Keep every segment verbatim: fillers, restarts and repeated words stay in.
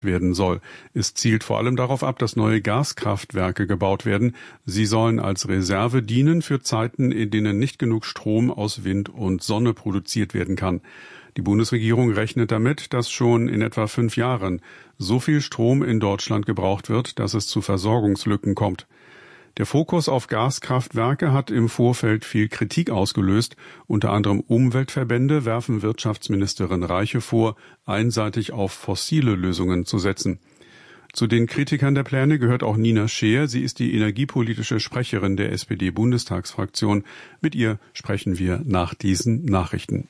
werden soll. Es zielt vor allem darauf ab, dass neue Gaskraftwerke gebaut werden. Sie sollen als Reserve dienen für Zeiten, in denen nicht genug Strom aus Wind und Sonne produziert werden kann. Die Bundesregierung rechnet damit, dass schon in etwa fünf Jahren so viel Strom in Deutschland gebraucht wird, dass es zu Versorgungslücken kommt. Der Fokus auf Gaskraftwerke hat im Vorfeld viel Kritik ausgelöst. Unter anderem Umweltverbände werfen Wirtschaftsministerin Reiche vor, einseitig auf fossile Lösungen zu setzen. Zu den Kritikern der Pläne gehört auch Nina Scheer. Sie ist die energiepolitische Sprecherin der S P D-Bundestagsfraktion. Mit ihr sprechen wir nach diesen Nachrichten.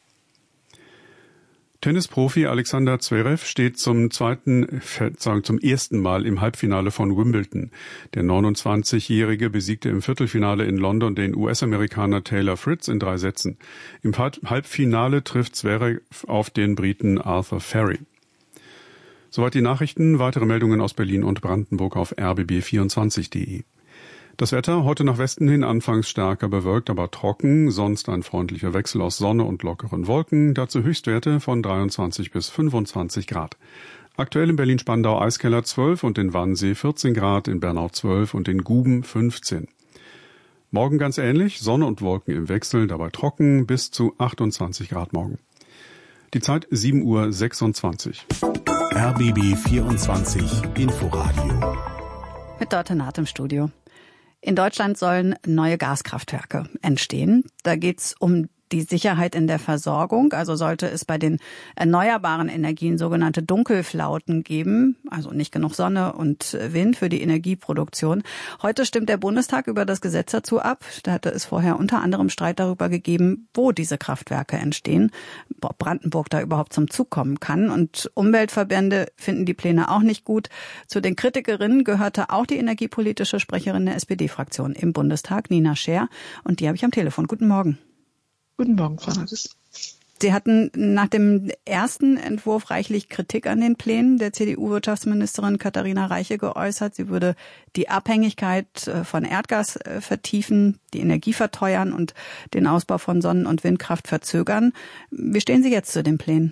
Tennisprofi Alexander Zverev steht zum zweiten, sagen zum ersten Mal im Halbfinale von Wimbledon. Der neunundzwanzigjährige besiegte im Viertelfinale in London den U S-Amerikaner Taylor Fritz in drei Sätzen. Im Halbfinale trifft Zverev auf den Briten Arthur Ferry. Soweit die Nachrichten. Weitere Meldungen aus Berlin und Brandenburg auf r b b vierundzwanzig punkt de. Das Wetter heute nach Westen hin anfangs stärker bewölkt, aber trocken, sonst ein freundlicher Wechsel aus Sonne und lockeren Wolken, dazu Höchstwerte von dreiundzwanzig bis fünfundzwanzig Grad. Aktuell in Berlin-Spandau Eiskeller zwölf und in Wannsee vierzehn Grad, in Bernau zwölf und in Guben fünfzehn. Morgen ganz ähnlich, Sonne und Wolken im Wechsel, dabei trocken, bis zu achtundzwanzig Grad morgen. Die Zeit sieben Uhr sechsundzwanzig. R B B vierundzwanzig Inforadio. Mit Dörte Naht im Studio. In Deutschland sollen neue Gaskraftwerke entstehen. Da geht's um die Sicherheit in der Versorgung. Also sollte es bei den erneuerbaren Energien sogenannte Dunkelflauten geben, also nicht genug Sonne und Wind für die Energieproduktion. Heute stimmt der Bundestag über das Gesetz dazu ab. Da hatte es vorher unter anderem Streit darüber gegeben, wo diese Kraftwerke entstehen, ob Brandenburg da überhaupt zum Zug kommen kann. Und Umweltverbände finden die Pläne auch nicht gut. Zu den Kritikerinnen gehörte auch die energiepolitische Sprecherin der S P D-Fraktion im Bundestag, Nina Scheer. Und die habe ich am Telefon. Guten Morgen. Guten Morgen, Frau Nattes. Sie hatten nach dem ersten Entwurf reichlich Kritik an den Plänen der C D U-Wirtschaftsministerin Katharina Reiche geäußert. Sie würde die Abhängigkeit von Erdgas vertiefen, die Energie verteuern und den Ausbau von Sonnen- und Windkraft verzögern. Wie stehen Sie jetzt zu den Plänen?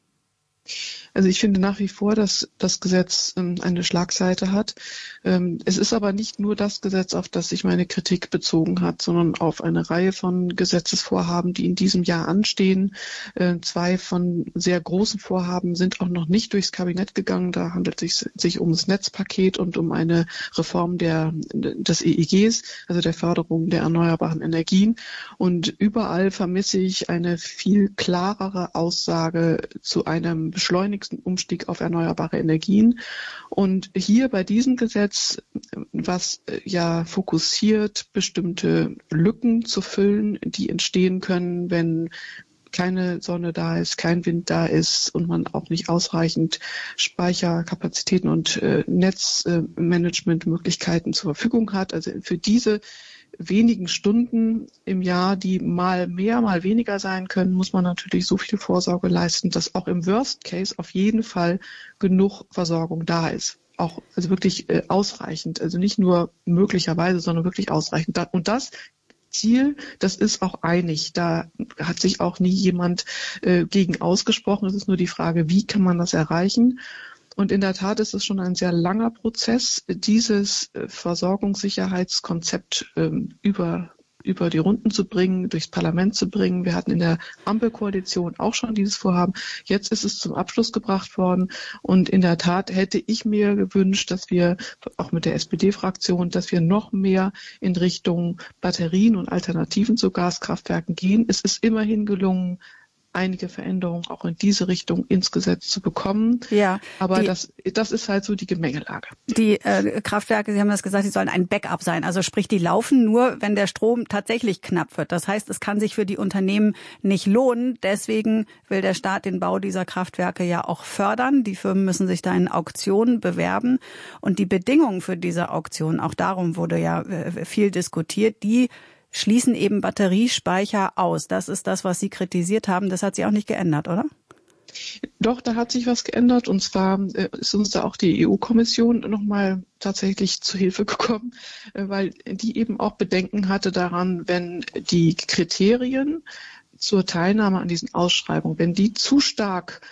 Also ich finde nach wie vor, dass das Gesetz ähm, eine Schlagseite hat. Ähm, es ist aber nicht nur das Gesetz, auf das sich meine Kritik bezogen hat, sondern auf eine Reihe von Gesetzesvorhaben, die in diesem Jahr anstehen. Äh, zwei von sehr großen Vorhaben sind auch noch nicht durchs Kabinett gegangen. Da handelt es sich, sich um das Netzpaket und um eine Reform der, des E E Gs, also der Förderung der erneuerbaren Energien. Und überall vermisse ich eine viel klarere Aussage zu einem beschleunigten Umstieg auf erneuerbare Energien. Und hier bei diesem Gesetz, was ja fokussiert, bestimmte Lücken zu füllen, die entstehen können, wenn keine Sonne da ist, kein Wind da ist und man auch nicht ausreichend Speicherkapazitäten und äh, Netzmanagementmöglichkeiten zur Verfügung hat. Also für diese wenigen Stunden im Jahr, die mal mehr, mal weniger sein können, muss man natürlich so viel Vorsorge leisten, dass auch im Worst Case auf jeden Fall genug Versorgung da ist. Auch also wirklich äh, ausreichend, also nicht nur möglicherweise, sondern wirklich ausreichend. Und das Ziel, das ist auch einig. Da hat sich auch nie jemand äh, gegen ausgesprochen. Es ist nur die Frage, wie kann man das erreichen? Und in der Tat ist es schon ein sehr langer Prozess, dieses Versorgungssicherheitskonzept ähm, über über die Runden zu bringen, durchs Parlament zu bringen. Wir hatten in der Ampelkoalition auch schon dieses Vorhaben. Jetzt ist es zum Abschluss gebracht worden. Und in der Tat hätte ich mir gewünscht, dass wir auch mit der S P D-Fraktion, dass wir noch mehr in Richtung Batterien und Alternativen zu Gaskraftwerken gehen. Es ist immerhin gelungen, einige Veränderungen auch in diese Richtung ins Gesetz zu bekommen. Ja, aber die, das, das ist halt so die Gemengelage. Die äh, Kraftwerke, Sie haben das gesagt, sie sollen ein Backup sein. Also sprich, die laufen nur, wenn der Strom tatsächlich knapp wird. Das heißt, es kann sich für die Unternehmen nicht lohnen. Deswegen will der Staat den Bau dieser Kraftwerke ja auch fördern. Die Firmen müssen sich da in Auktionen bewerben. Und die Bedingungen für diese Auktionen, auch darum wurde ja äh, viel diskutiert, die schließen eben Batteriespeicher aus. Das ist das, was Sie kritisiert haben. Das hat sich auch nicht geändert, oder? Doch, da hat sich was geändert. Und zwar ist uns da auch die E U-Kommission nochmal tatsächlich zu Hilfe gekommen, weil die eben auch Bedenken hatte daran, wenn die Kriterien zur Teilnahme an diesen Ausschreibungen, wenn die zu stark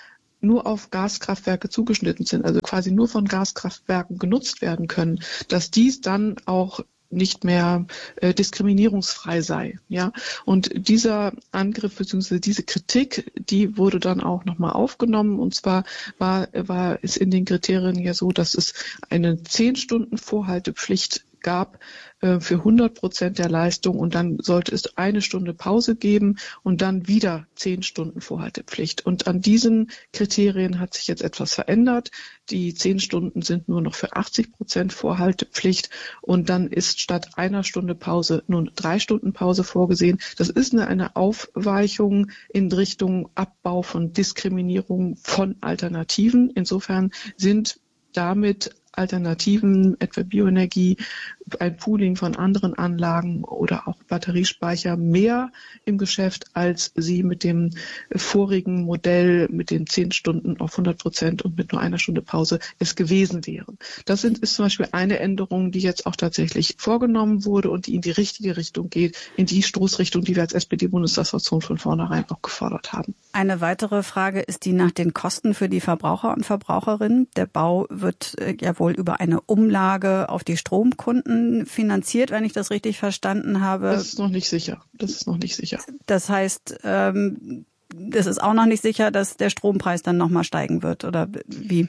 nur auf Gaskraftwerke zugeschnitten sind, also quasi nur von Gaskraftwerken genutzt werden können, dass dies dann auch nicht mehr äh, diskriminierungsfrei sei, ja. Und dieser Angriff bzw. diese Kritik, die wurde dann auch nochmal aufgenommen. Und zwar war war es in den Kriterien ja so, dass es eine zehn Stunden Vorhaltepflicht gab äh, für hundert Prozent der Leistung und dann sollte es eine Stunde Pause geben und dann wieder zehn Stunden Vorhaltepflicht. Und an diesen Kriterien hat sich jetzt etwas verändert. Die zehn Stunden sind nur noch für achtzig Prozent Vorhaltepflicht und dann ist statt einer Stunde Pause nun drei Stunden Pause vorgesehen. Das ist eine, eine Aufweichung in Richtung Abbau von Diskriminierung von Alternativen. Insofern sind damit Alternativen, etwa Bioenergie, ein Pooling von anderen Anlagen oder auch Batteriespeicher mehr im Geschäft, als sie mit dem vorigen Modell mit den zehn Stunden auf hundert Prozent und mit nur einer Stunde Pause es gewesen wären. Das sind, ist zum Beispiel eine Änderung, die jetzt auch tatsächlich vorgenommen wurde und die in die richtige Richtung geht, in die Stoßrichtung, die wir als S P D-Bundestagsfraktion von vornherein auch gefordert haben. Eine weitere Frage ist die nach den Kosten für die Verbraucher und Verbraucherinnen. Der Bau wird äh, ja wohl über eine Umlage auf die Stromkunden finanziert, wenn ich das richtig verstanden habe. Das ist noch nicht sicher. Das ist noch nicht sicher. Das heißt, ähm, das ist auch noch nicht sicher, dass der Strompreis dann nochmal steigen wird, oder wie?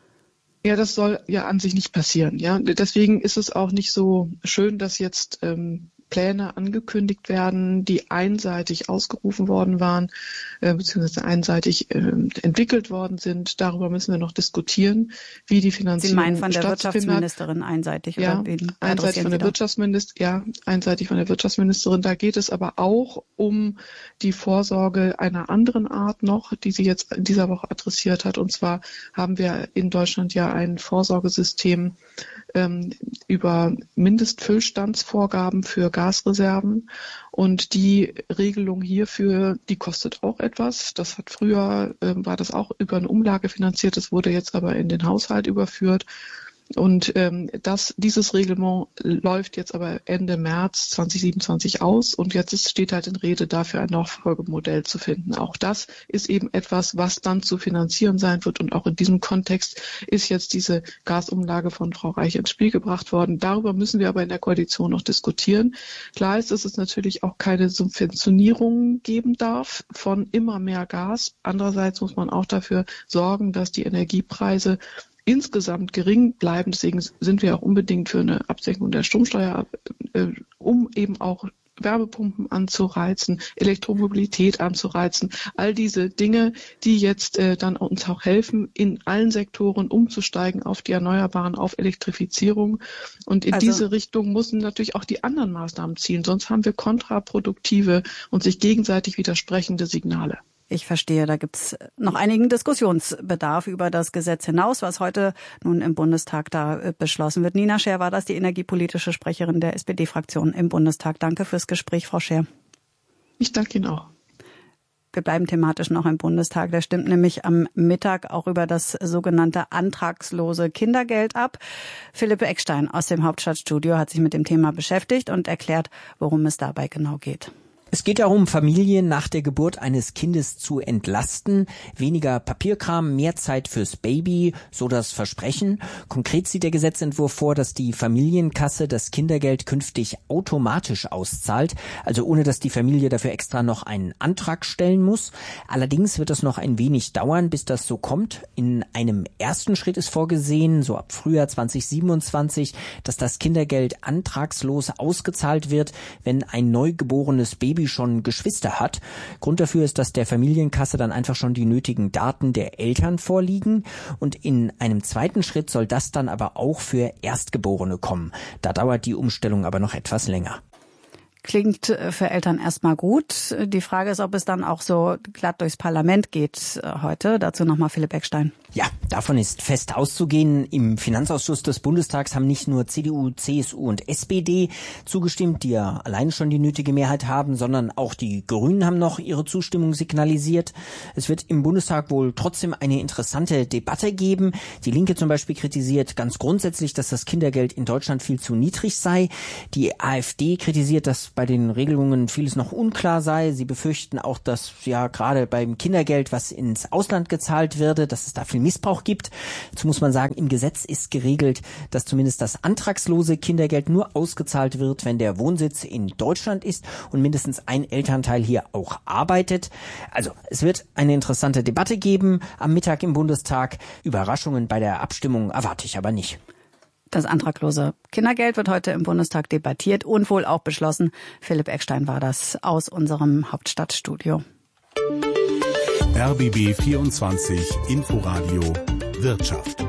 Ja, das soll ja an sich nicht passieren. Ja, deswegen ist es auch nicht so schön, dass jetzt ähm, Pläne angekündigt werden, die einseitig ausgerufen worden waren, äh, beziehungsweise einseitig äh, entwickelt worden sind. Darüber müssen wir noch diskutieren, wie die Finanzierung Sie meinen von der Wirtschaftsministerin einseitig? Ja, oder wen einseitig von der Wirtschaftsministerin, ja, einseitig von der Wirtschaftsministerin. Da geht es aber auch um die Vorsorge einer anderen Art noch, die sie jetzt in dieser Woche adressiert hat. Und zwar haben wir in Deutschland ja ein Vorsorgesystem ähm, über Mindestfüllstandsvorgaben für Gasreserven. Und die Regelung hierfür, die kostet auch etwas. Das hat früher, äh, war das auch über eine Umlage finanziert. Das wurde jetzt aber in den Haushalt überführt. Und ähm, das, dieses Reglement läuft jetzt aber Ende März zwanzig siebenundzwanzig aus und jetzt ist, steht halt in Rede, dafür ein Nachfolgemodell zu finden. Auch das ist eben etwas, was dann zu finanzieren sein wird und auch in diesem Kontext ist jetzt diese Gasumlage von Frau Reich ins Spiel gebracht worden. Darüber müssen wir aber in der Koalition noch diskutieren. Klar ist, dass es natürlich auch keine Subventionierung geben darf von immer mehr Gas. Andererseits muss man auch dafür sorgen, dass die Energiepreise insgesamt gering bleiben. Deswegen sind wir auch unbedingt für eine Absenkung der Stromsteuer, äh, um eben auch Wärmepumpen anzureizen, Elektromobilität anzureizen. All diese Dinge, die jetzt äh, dann uns auch helfen, in allen Sektoren umzusteigen auf die Erneuerbaren, auf Elektrifizierung. Und in also, diese Richtung müssen natürlich auch die anderen Maßnahmen zielen. Sonst haben wir kontraproduktive und sich gegenseitig widersprechende Signale. Ich verstehe, da gibt's noch einigen Diskussionsbedarf über das Gesetz hinaus, was heute nun im Bundestag da beschlossen wird. Nina Scher war das, die energiepolitische Sprecherin der S P D-Fraktion im Bundestag. Danke fürs Gespräch, Frau Scher. Ich danke Ihnen auch. Wir bleiben thematisch noch im Bundestag. Der stimmt nämlich am Mittag auch über das sogenannte antragslose Kindergeld ab. Philipp Eckstein aus dem Hauptstadtstudio hat sich mit dem Thema beschäftigt und erklärt, worum es dabei genau geht. Es geht darum, Familien nach der Geburt eines Kindes zu entlasten. Weniger Papierkram, mehr Zeit fürs Baby, so das Versprechen. Konkret sieht der Gesetzentwurf vor, dass die Familienkasse das Kindergeld künftig automatisch auszahlt, also ohne dass die Familie dafür extra noch einen Antrag stellen muss. Allerdings wird es noch ein wenig dauern, bis das so kommt. In einem ersten Schritt ist vorgesehen, so ab Frühjahr zwanzig siebenundzwanzig, dass das Kindergeld antragslos ausgezahlt wird, wenn ein neugeborenes Baby schon Geschwister hat. Grund dafür ist, dass der Familienkasse dann einfach schon die nötigen Daten der Eltern vorliegen. Und in einem zweiten Schritt soll das dann aber auch für Erstgeborene kommen. Da dauert die Umstellung aber noch etwas länger. Klingt für Eltern erstmal gut. Die Frage ist, ob es dann auch so glatt durchs Parlament geht heute. Dazu nochmal Philipp Eckstein. Ja, Davon ist fest auszugehen. Im Finanzausschuss des Bundestags haben nicht nur C D U, C S U und S P D zugestimmt, die ja allein schon die nötige Mehrheit haben, sondern auch die Grünen haben noch ihre Zustimmung signalisiert. Es wird im Bundestag wohl trotzdem eine interessante Debatte geben. Die Linke zum Beispiel kritisiert ganz grundsätzlich, dass das Kindergeld in Deutschland viel zu niedrig sei. Die AfD kritisiert, dass bei den Regelungen vieles noch unklar sei. Sie befürchten auch, dass ja gerade beim Kindergeld, was ins Ausland gezahlt werde, dass es da viel Missbrauch gibt. Dazu muss man sagen, im Gesetz ist geregelt, dass zumindest das antragslose Kindergeld nur ausgezahlt wird, wenn der Wohnsitz in Deutschland ist und mindestens ein Elternteil hier auch arbeitet. Also es wird eine interessante Debatte geben am Mittag im Bundestag. Überraschungen bei der Abstimmung erwarte ich aber nicht. Das antraglose Kindergeld wird heute im Bundestag debattiert und wohl auch beschlossen. Philipp Eckstein war das aus unserem Hauptstadtstudio. R B B vierundzwanzig Inforadio Wirtschaft.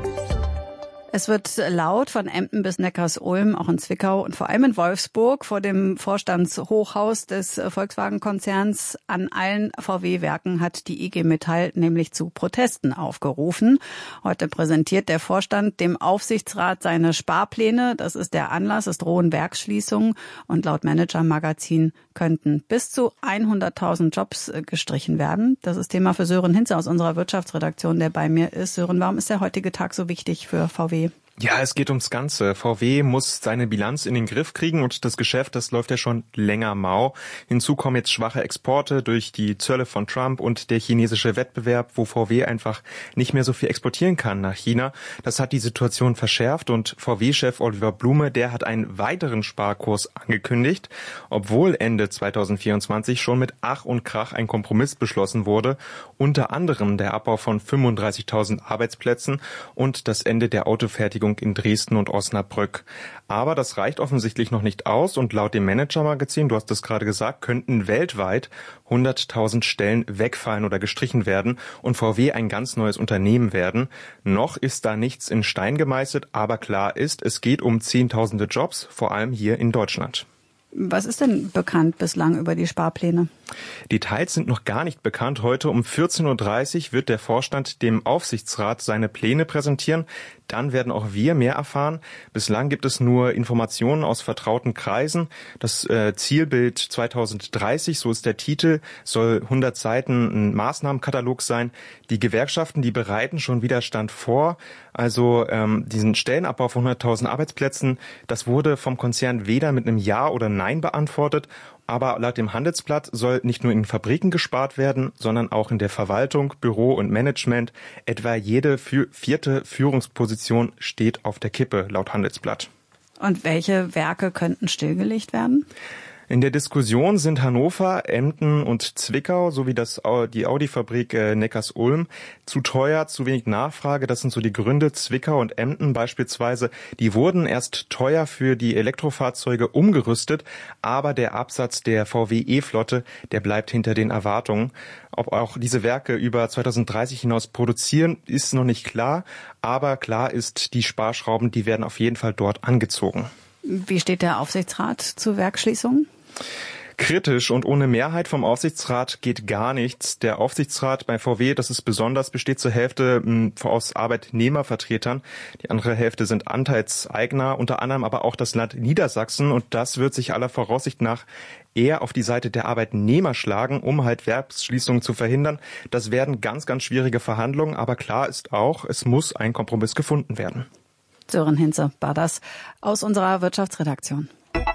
Es wird laut von Emden bis Neckarsulm, auch in Zwickau und vor allem in Wolfsburg vor dem Vorstandshochhaus des Volkswagen-Konzerns. An allen V W-Werken hat die I G Metall nämlich zu Protesten aufgerufen. Heute präsentiert der Vorstand dem Aufsichtsrat seine Sparpläne. Das ist der Anlass, es drohen Werksschließungen und laut Manager-Magazin könnten bis zu hunderttausend Jobs gestrichen werden. Das ist Thema für Sören Hinze aus unserer Wirtschaftsredaktion, der bei mir ist. Sören, warum ist der heutige Tag so wichtig für V W? Ja, es geht ums Ganze. V W muss seine Bilanz in den Griff kriegen und das Geschäft, das läuft ja schon länger mau. Hinzu kommen jetzt schwache Exporte durch die Zölle von Trump und der chinesische Wettbewerb, wo V W einfach nicht mehr so viel exportieren kann nach China. Das hat die Situation verschärft und V W-Chef Oliver Blume, der hat einen weiteren Sparkurs angekündigt, obwohl Ende zweitausendvierundzwanzig schon mit Ach und Krach ein Kompromiss beschlossen wurde, unter anderem der Abbau von fünfunddreißigtausend Arbeitsplätzen und das Ende der Autofertigung in Dresden und Osnabrück. Aber das reicht offensichtlich noch nicht aus und laut dem Manager-Magazin, du hast es gerade gesagt, könnten weltweit hunderttausend Stellen wegfallen oder gestrichen werden und V W ein ganz neues Unternehmen werden. Noch ist da nichts in Stein gemeißelt, aber klar ist, es geht um zehntausende Jobs, vor allem hier in Deutschland. Was ist denn bekannt bislang über die Sparpläne? Details sind noch gar nicht bekannt. Heute um vierzehn Uhr dreißig wird der Vorstand dem Aufsichtsrat seine Pläne präsentieren. Dann werden auch wir mehr erfahren. Bislang gibt es nur Informationen aus vertrauten Kreisen. Das äh, Zielbild zweitausenddreißig, so ist der Titel, soll hundert Seiten ein Maßnahmenkatalog sein. Die Gewerkschaften, die bereiten schon Widerstand vor. Also ähm, diesen Stellenabbau von hunderttausend Arbeitsplätzen, das wurde vom Konzern weder mit einem Ja oder Nein beantwortet. Aber laut dem Handelsblatt soll nicht nur in Fabriken gespart werden, sondern auch in der Verwaltung, Büro und Management. Etwa jede vierte Führungsposition steht auf der Kippe, laut Handelsblatt. Und welche Werke könnten stillgelegt werden? In der Diskussion sind Hannover, Emden und Zwickau sowie das, die Audi-Fabrik Neckarsulm zu teuer, zu wenig Nachfrage. Das sind so die Gründe. Zwickau und Emden beispielsweise, die wurden erst teuer für die Elektrofahrzeuge umgerüstet, aber der Absatz der V W E-Flotte, der bleibt hinter den Erwartungen. Ob auch diese Werke über zweitausenddreißig hinaus produzieren, ist noch nicht klar, aber klar ist, die Sparschrauben, die werden auf jeden Fall dort angezogen. Wie steht der Aufsichtsrat zu Werksschließungen? Kritisch und ohne Mehrheit vom Aufsichtsrat geht gar nichts. Der Aufsichtsrat bei V W, das ist besonders, besteht zur Hälfte mh, aus Arbeitnehmervertretern. Die andere Hälfte sind Anteilseigner, unter anderem aber auch das Land Niedersachsen. Und das wird sich aller Voraussicht nach eher auf die Seite der Arbeitnehmer schlagen, um halt Werksschließungen zu verhindern. Das werden ganz, ganz schwierige Verhandlungen. Aber klar ist auch, es muss ein Kompromiss gefunden werden. Sören Hinze war das aus unserer Wirtschaftsredaktion.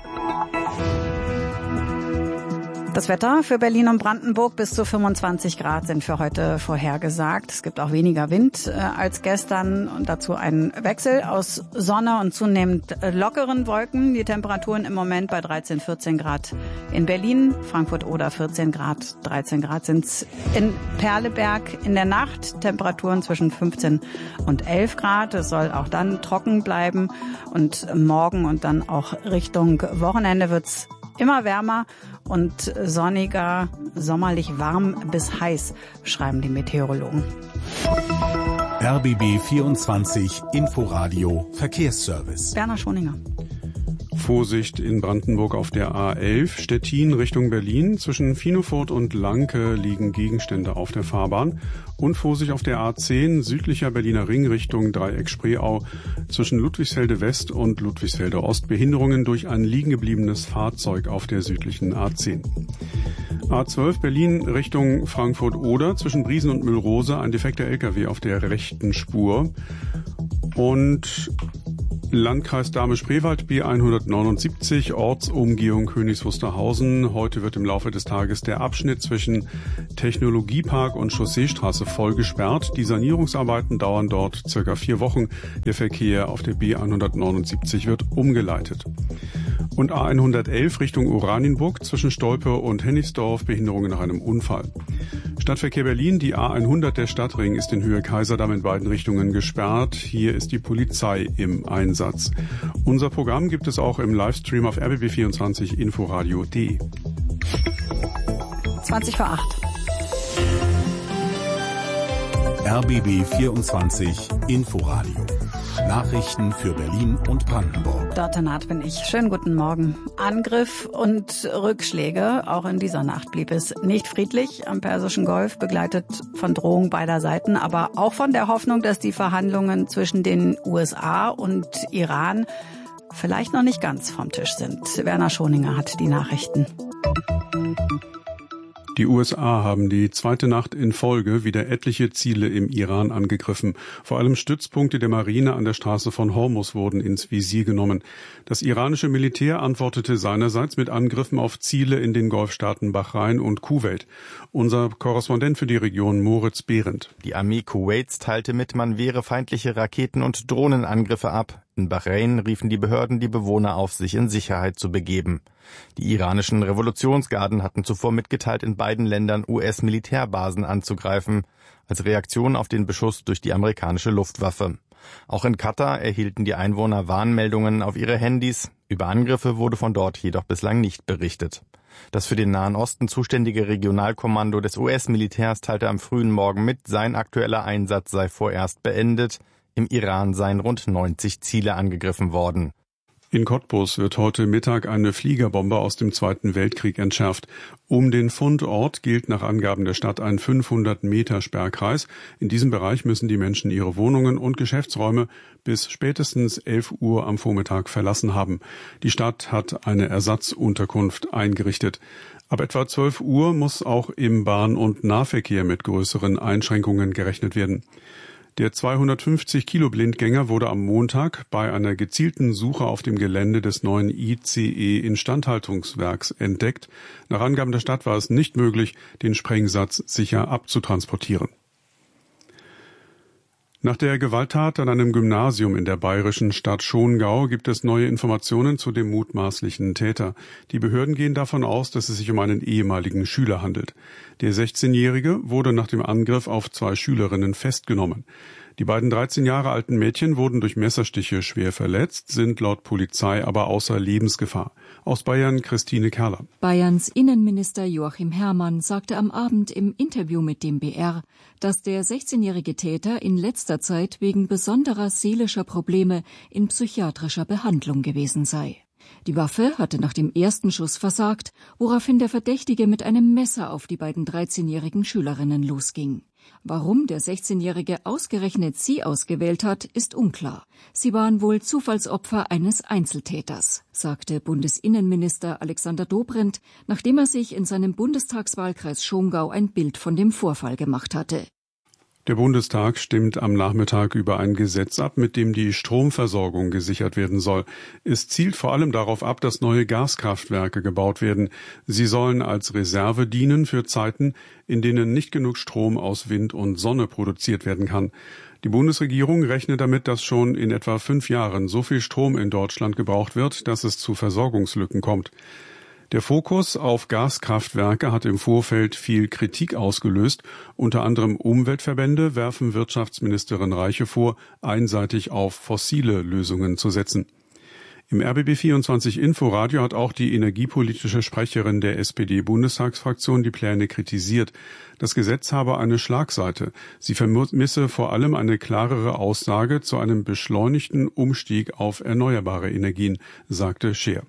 Das Wetter für Berlin und Brandenburg bis zu fünfundzwanzig Grad sind für heute vorhergesagt. Es gibt auch weniger Wind äh, als gestern und dazu ein Wechsel aus Sonne und zunehmend äh, lockeren Wolken. Die Temperaturen im Moment bei dreizehn, vierzehn Grad in Berlin, Frankfurt oder vierzehn Grad, dreizehn Grad sind's in Perleberg. In der Nacht Temperaturen zwischen fünfzehn und elf Grad. Es soll auch dann trocken bleiben und morgen und dann auch Richtung Wochenende wird's immer wärmer und sonniger, sommerlich warm bis heiß, schreiben die Meteorologen. R B B vierundzwanzig Inforadio Verkehrsservice. Werner Schoninger. Vorsicht in Brandenburg auf der A elf, Stettin Richtung Berlin. Zwischen Finofurt und Lanke liegen Gegenstände auf der Fahrbahn. Und Vorsicht auf der A zehn, südlicher Berliner Ring Richtung Dreieck-Spreeau. Zwischen Ludwigsfelde West und Ludwigsfelde Ost Behinderungen durch ein liegen gebliebenes Fahrzeug auf der südlichen A zehn. A zwölf Berlin Richtung Frankfurt-Oder. Zwischen Briesen und Müllrose ein defekter L K W auf der rechten Spur. Und Landkreis Dahme-Spreewald B hundertneunundsiebzig, Ortsumgehung Königs Wusterhausen. Heute wird im Laufe des Tages der Abschnitt zwischen Technologiepark und Chausseestraße voll gesperrt. Die Sanierungsarbeiten dauern dort circa vier Wochen. Der Verkehr auf der B hundertneunundsiebzig wird umgeleitet. Und A hundertelf Richtung Oranienburg zwischen Stolpe und Hennigsdorf, Behinderungen nach einem Unfall. Stadtverkehr Berlin, die A hundert, der Stadtring, ist in Höhe Kaiserdamm in beiden Richtungen gesperrt. Hier ist die Polizei im Einsatz. Unser Programm gibt es auch im Livestream auf R B B vierundzwanzig inforadio punkt de. zwanzig vor acht. R B B vierundzwanzig Inforadio. Nachrichten für Berlin und Brandenburg. Dörte Naht bin ich. Schönen guten Morgen. Angriff und Rückschläge. Auch in dieser Nacht blieb es nicht friedlich am Persischen Golf, begleitet von Drohung beider Seiten, aber auch von der Hoffnung, dass die Verhandlungen zwischen den U S A und Iran vielleicht noch nicht ganz vom Tisch sind. Werner Schoninger hat die Nachrichten. Die U S A haben die zweite Nacht in Folge wieder etliche Ziele im Iran angegriffen. Vor allem Stützpunkte der Marine an der Straße von Hormuz wurden ins Visier genommen. Das iranische Militär antwortete seinerseits mit Angriffen auf Ziele in den Golfstaaten Bahrain und Kuwait. Unser Korrespondent für die Region Moritz Behrendt. Die Armee Kuwaits teilte mit, man wehre feindliche Raketen- und Drohnenangriffe ab. In Bahrain riefen die Behörden die Bewohner auf, sich in Sicherheit zu begeben. Die iranischen Revolutionsgarden hatten zuvor mitgeteilt, in beiden Ländern U S-Militärbasen anzugreifen, als Reaktion auf den Beschuss durch die amerikanische Luftwaffe. Auch in Katar erhielten die Einwohner Warnmeldungen auf ihre Handys. Über Angriffe wurde von dort jedoch bislang nicht berichtet. Das für den Nahen Osten zuständige Regionalkommando des U S-Militärs teilte am frühen Morgen mit, sein aktueller Einsatz sei vorerst beendet. Im Iran seien rund neunzig Ziele angegriffen worden. In Cottbus wird heute Mittag eine Fliegerbombe aus dem Zweiten Weltkrieg entschärft. Um den Fundort gilt nach Angaben der Stadt ein fünfhundert Meter Sperrkreis. In diesem Bereich müssen die Menschen ihre Wohnungen und Geschäftsräume bis spätestens elf Uhr am Vormittag verlassen haben. Die Stadt hat eine Ersatzunterkunft eingerichtet. Ab etwa zwölf Uhr muss auch im Bahn- und Nahverkehr mit größeren Einschränkungen gerechnet werden. Der zweihundertfünfzig Kilo Blindgänger wurde am Montag bei einer gezielten Suche auf dem Gelände des neuen I C E-Instandhaltungswerks entdeckt. Nach Angaben der Stadt war es nicht möglich, den Sprengsatz sicher abzutransportieren. Nach der Gewalttat an einem Gymnasium in der bayerischen Stadt Schongau gibt es neue Informationen zu dem mutmaßlichen Täter. Die Behörden gehen davon aus, dass es sich um einen ehemaligen Schüler handelt. Der sechzehnjährige wurde nach dem Angriff auf zwei Schülerinnen festgenommen. Die beiden dreizehn Jahre alten Mädchen wurden durch Messerstiche schwer verletzt, sind laut Polizei aber außer Lebensgefahr. Aus Bayern Christine Kerler. Bayerns Innenminister Joachim Herrmann sagte am Abend im Interview mit dem B R, dass der sechzehnjährige Täter in letzter Zeit wegen besonderer seelischer Probleme in psychiatrischer Behandlung gewesen sei. Die Waffe hatte nach dem ersten Schuss versagt, woraufhin der Verdächtige mit einem Messer auf die beiden dreizehnjährigen Schülerinnen losging. Warum der sechzehnjährige ausgerechnet sie ausgewählt hat, ist unklar. Sie waren wohl Zufallsopfer eines Einzeltäters, sagte Bundesinnenminister Alexander Dobrindt, nachdem er sich in seinem Bundestagswahlkreis Schongau ein Bild von dem Vorfall gemacht hatte. Der Bundestag stimmt am Nachmittag über ein Gesetz ab, mit dem die Stromversorgung gesichert werden soll. Es zielt vor allem darauf ab, dass neue Gaskraftwerke gebaut werden. Sie sollen als Reserve dienen für Zeiten, in denen nicht genug Strom aus Wind und Sonne produziert werden kann. Die Bundesregierung rechnet damit, dass schon in etwa fünf Jahren so viel Strom in Deutschland gebraucht wird, dass es zu Versorgungslücken kommt. Der Fokus auf Gaskraftwerke hat im Vorfeld viel Kritik ausgelöst. Unter anderem Umweltverbände werfen Wirtschaftsministerin Reiche vor, einseitig auf fossile Lösungen zu setzen. Im R B B vierundzwanzig Inforadio hat auch die energiepolitische Sprecherin der S P D-Bundestagsfraktion die Pläne kritisiert. Das Gesetz habe eine Schlagseite. Sie vermisse vor allem eine klarere Aussage zu einem beschleunigten Umstieg auf erneuerbare Energien, sagte Scheer.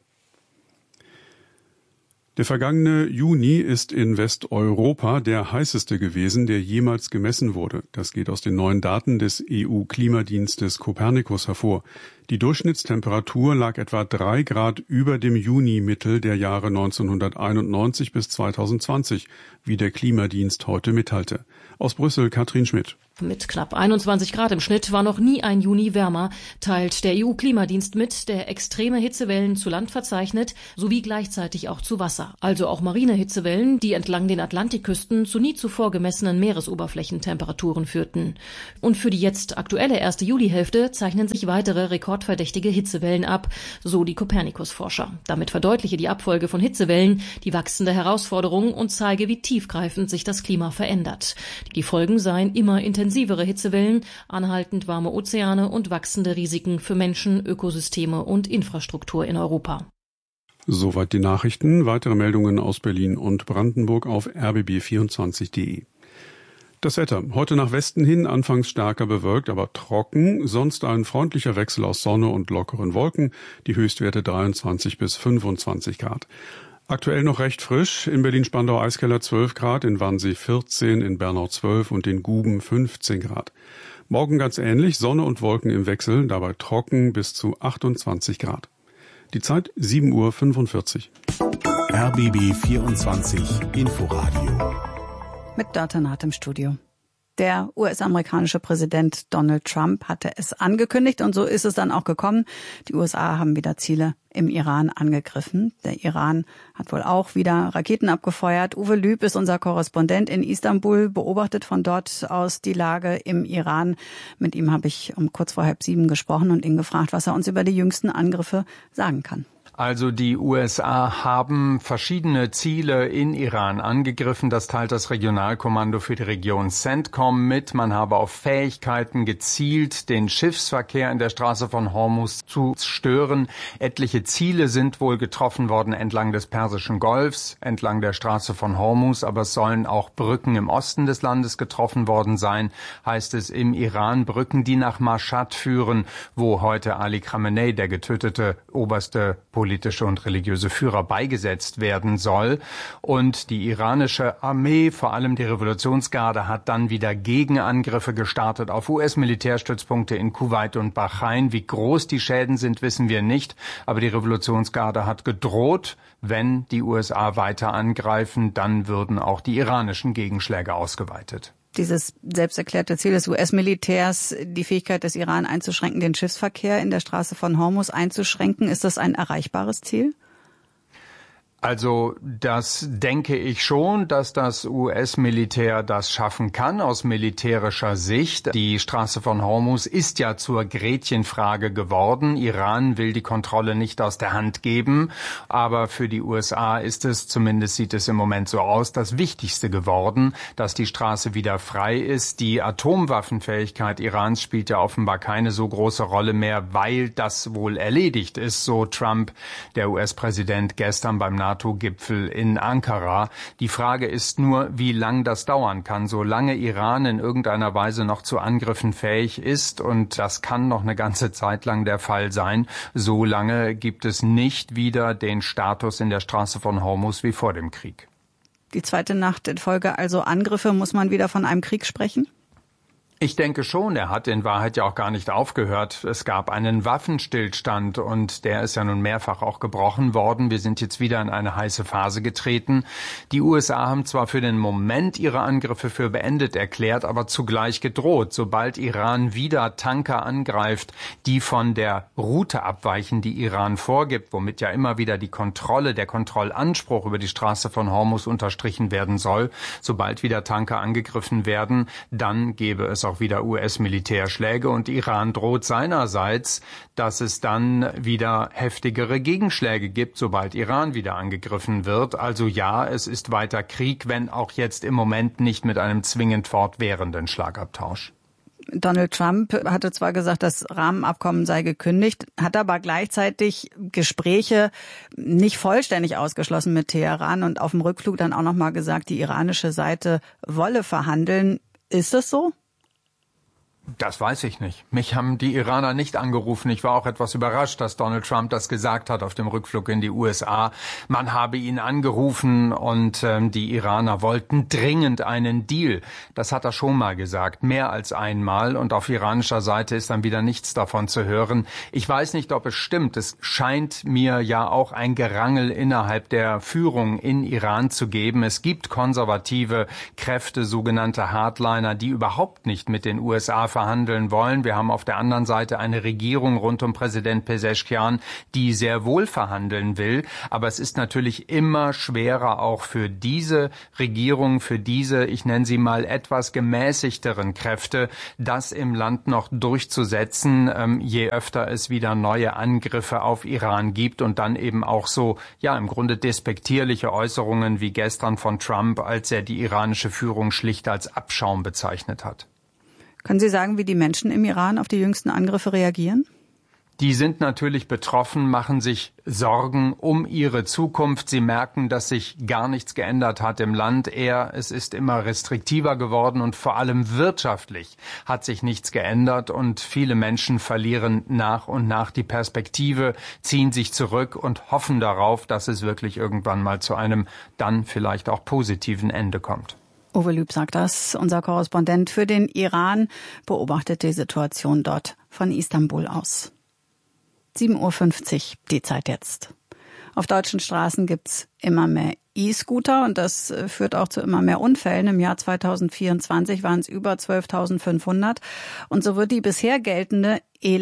Der vergangene Juni ist in Westeuropa der heißeste gewesen, der jemals gemessen wurde. Das geht aus den neuen Daten des E U-Klimadienstes Copernicus hervor. Die Durchschnittstemperatur lag etwa drei Grad über dem Juni-Mittel der Jahre neunzehnhunderteinundneunzig bis zweitausendzwanzig, wie der Klimadienst heute mitteilte. Aus Brüssel Katrin Schmidt. Mit knapp einundzwanzig Grad im Schnitt war noch nie ein Juni wärmer, teilt der E U-Klimadienst mit, der extreme Hitzewellen zu Land verzeichnet, sowie gleichzeitig auch zu Wasser. Also auch marine Hitzewellen, die entlang den Atlantikküsten zu nie zuvor gemessenen Meeresoberflächentemperaturen führten. Und für die jetzt aktuelle erste Julihälfte zeichnen sich weitere rekordverdächtige Hitzewellen ab, so die Copernicus-Forscher. Damit verdeutliche die Abfolge von Hitzewellen die wachsende Herausforderung und zeige, wie tiefgreifend sich das Klima verändert. Die Folgen seien immer intensivere Hitzewellen, anhaltend warme Ozeane und wachsende Risiken für Menschen, Ökosysteme und Infrastruktur in Europa. Soweit die Nachrichten. Weitere Meldungen aus Berlin und Brandenburg auf r b b vierundzwanzig punkt d e. Das Wetter. Heute nach Westen hin anfangs stärker bewölkt, aber trocken. Sonst ein freundlicher Wechsel aus Sonne und lockeren Wolken. Die Höchstwerte dreiundzwanzig bis fünfundzwanzig Grad. Aktuell noch recht frisch. In Berlin-Spandau-Eiskeller zwölf Grad, in Wannsee vierzehn, in Bernau zwölf und in Guben fünfzehn Grad. Morgen ganz ähnlich. Sonne und Wolken im Wechsel, dabei trocken bis zu achtundzwanzig Grad. Die Zeit sieben Uhr fünfundvierzig. R B B vierundzwanzig Inforadio. Mit Dörte Naht im Studio. Der U S-amerikanische Präsident Donald Trump hatte es angekündigt und so ist es dann auch gekommen. Die U S A haben wieder Ziele im Iran angegriffen. Der Iran hat wohl auch wieder Raketen abgefeuert. Uwe Lüb ist unser Korrespondent in Istanbul, beobachtet von dort aus die Lage im Iran. Mit ihm habe ich um kurz vor halb sieben gesprochen und ihn gefragt, was er uns über die jüngsten Angriffe sagen kann. Also die U S A haben verschiedene Ziele in Iran angegriffen. Das teilt das Regionalkommando für die Region CENTCOM mit. Man habe auf Fähigkeiten gezielt, den Schiffsverkehr in der Straße von Hormuz zu stören. Etliche Ziele sind wohl getroffen worden entlang des Persischen Golfs, entlang der Straße von Hormuz. Aber es sollen auch Brücken im Osten des Landes getroffen worden sein, heißt es im Iran. Brücken, die nach Mashhad führen, wo heute Ali Khamenei, der getötete oberste politische und religiöse Führer, beigesetzt werden soll. Und die iranische Armee, vor allem die Revolutionsgarde, hat dann wieder Gegenangriffe gestartet auf U S-Militärstützpunkte in Kuwait und Bahrain. Wie groß die Schäden sind, wissen wir nicht. Aber die Revolutionsgarde hat gedroht, wenn die U S A weiter angreifen, dann würden auch die iranischen Gegenschläge ausgeweitet. Dieses selbsterklärte Ziel des U S-Militärs, die Fähigkeit des Iran einzuschränken, den Schiffsverkehr in der Straße von Hormuz einzuschränken, ist das ein erreichbares Ziel? Also das denke ich schon, dass das U S-Militär das schaffen kann aus militärischer Sicht. Die Straße von Hormuz ist ja zur Gretchenfrage geworden. Iran will die Kontrolle nicht aus der Hand geben, aber für die U S A ist es, zumindest sieht es im Moment so aus, das Wichtigste geworden, dass die Straße wieder frei ist. Die Atomwaffenfähigkeit Irans spielt ja offenbar keine so große Rolle mehr, weil das wohl erledigt ist, so Trump, der U S-Präsident, gestern beim NATO-Gipfel in Ankara. Die Frage ist nur, wie lang das dauern kann. Solange Iran in irgendeiner Weise noch zu Angriffen fähig ist, und das kann noch eine ganze Zeit lang der Fall sein, solange gibt es nicht wieder den Status in der Straße von Hormuz wie vor dem Krieg. Die zweite Nacht in Folge also Angriffe, muss man wieder von einem Krieg sprechen? Ich denke schon, er hat in Wahrheit ja auch gar nicht aufgehört. Es gab einen Waffenstillstand und der ist ja nun mehrfach auch gebrochen worden. Wir sind jetzt wieder in eine heiße Phase getreten. Die U S A haben zwar für den Moment ihre Angriffe für beendet erklärt, aber zugleich gedroht, sobald Iran wieder Tanker angreift, die von der Route abweichen, die Iran vorgibt, womit ja immer wieder die Kontrolle, der Kontrollanspruch über die Straße von Hormuz unterstrichen werden soll. Sobald wieder Tanker angegriffen werden, dann gäbe es auch wieder U S-Militärschläge und Iran droht seinerseits, dass es dann wieder heftigere Gegenschläge gibt, sobald Iran wieder angegriffen wird. Also ja, es ist weiter Krieg, wenn auch jetzt im Moment nicht mit einem zwingend fortwährenden Schlagabtausch. Donald Trump hatte zwar gesagt, das Rahmenabkommen sei gekündigt, hat aber gleichzeitig Gespräche nicht vollständig ausgeschlossen mit Teheran und auf dem Rückflug dann auch noch mal gesagt, die iranische Seite wolle verhandeln. Ist das so? Das weiß ich nicht. Mich haben die Iraner nicht angerufen. Ich war auch etwas überrascht, dass Donald Trump das gesagt hat auf dem Rückflug in die U S A. Man habe ihn angerufen und ähm, die Iraner wollten dringend einen Deal. Das hat er schon mal gesagt, mehr als einmal. Und auf iranischer Seite ist dann wieder nichts davon zu hören. Ich weiß nicht, ob es stimmt. Es scheint mir ja auch ein Gerangel innerhalb der Führung in Iran zu geben. Es gibt konservative Kräfte, sogenannte Hardliner, die überhaupt nicht mit den U S A verhandeln wollen. Wir haben auf der anderen Seite eine Regierung rund um Präsident Pezeshkian, die sehr wohl verhandeln will. Aber es ist natürlich immer schwerer auch für diese Regierung, für diese, ich nenne sie mal, etwas gemäßigteren Kräfte, das im Land noch durchzusetzen, ähm, je öfter es wieder neue Angriffe auf Iran gibt und dann eben auch so, ja, im Grunde despektierliche Äußerungen wie gestern von Trump, als er die iranische Führung schlicht als Abschaum bezeichnet hat. Können Sie sagen, wie die Menschen im Iran auf die jüngsten Angriffe reagieren? Die sind natürlich betroffen, machen sich Sorgen um ihre Zukunft. Sie merken, dass sich gar nichts geändert hat im Land. Eher, es ist immer restriktiver geworden und vor allem wirtschaftlich hat sich nichts geändert. Und viele Menschen verlieren nach und nach die Perspektive, ziehen sich zurück und hoffen darauf, dass es wirklich irgendwann mal zu einem dann vielleicht auch positiven Ende kommt. Uwe Lüb sagt das. Unser Korrespondent für den Iran beobachtet die Situation dort von Istanbul aus. sieben Uhr fünfzig, die Zeit jetzt. Auf deutschen Straßen gibt's immer mehr E-Scooter und das führt auch zu immer mehr Unfällen. Im Jahr zweitausendvierundzwanzig waren es über zwölftausendfünfhundert. Und so wird die bisher geltende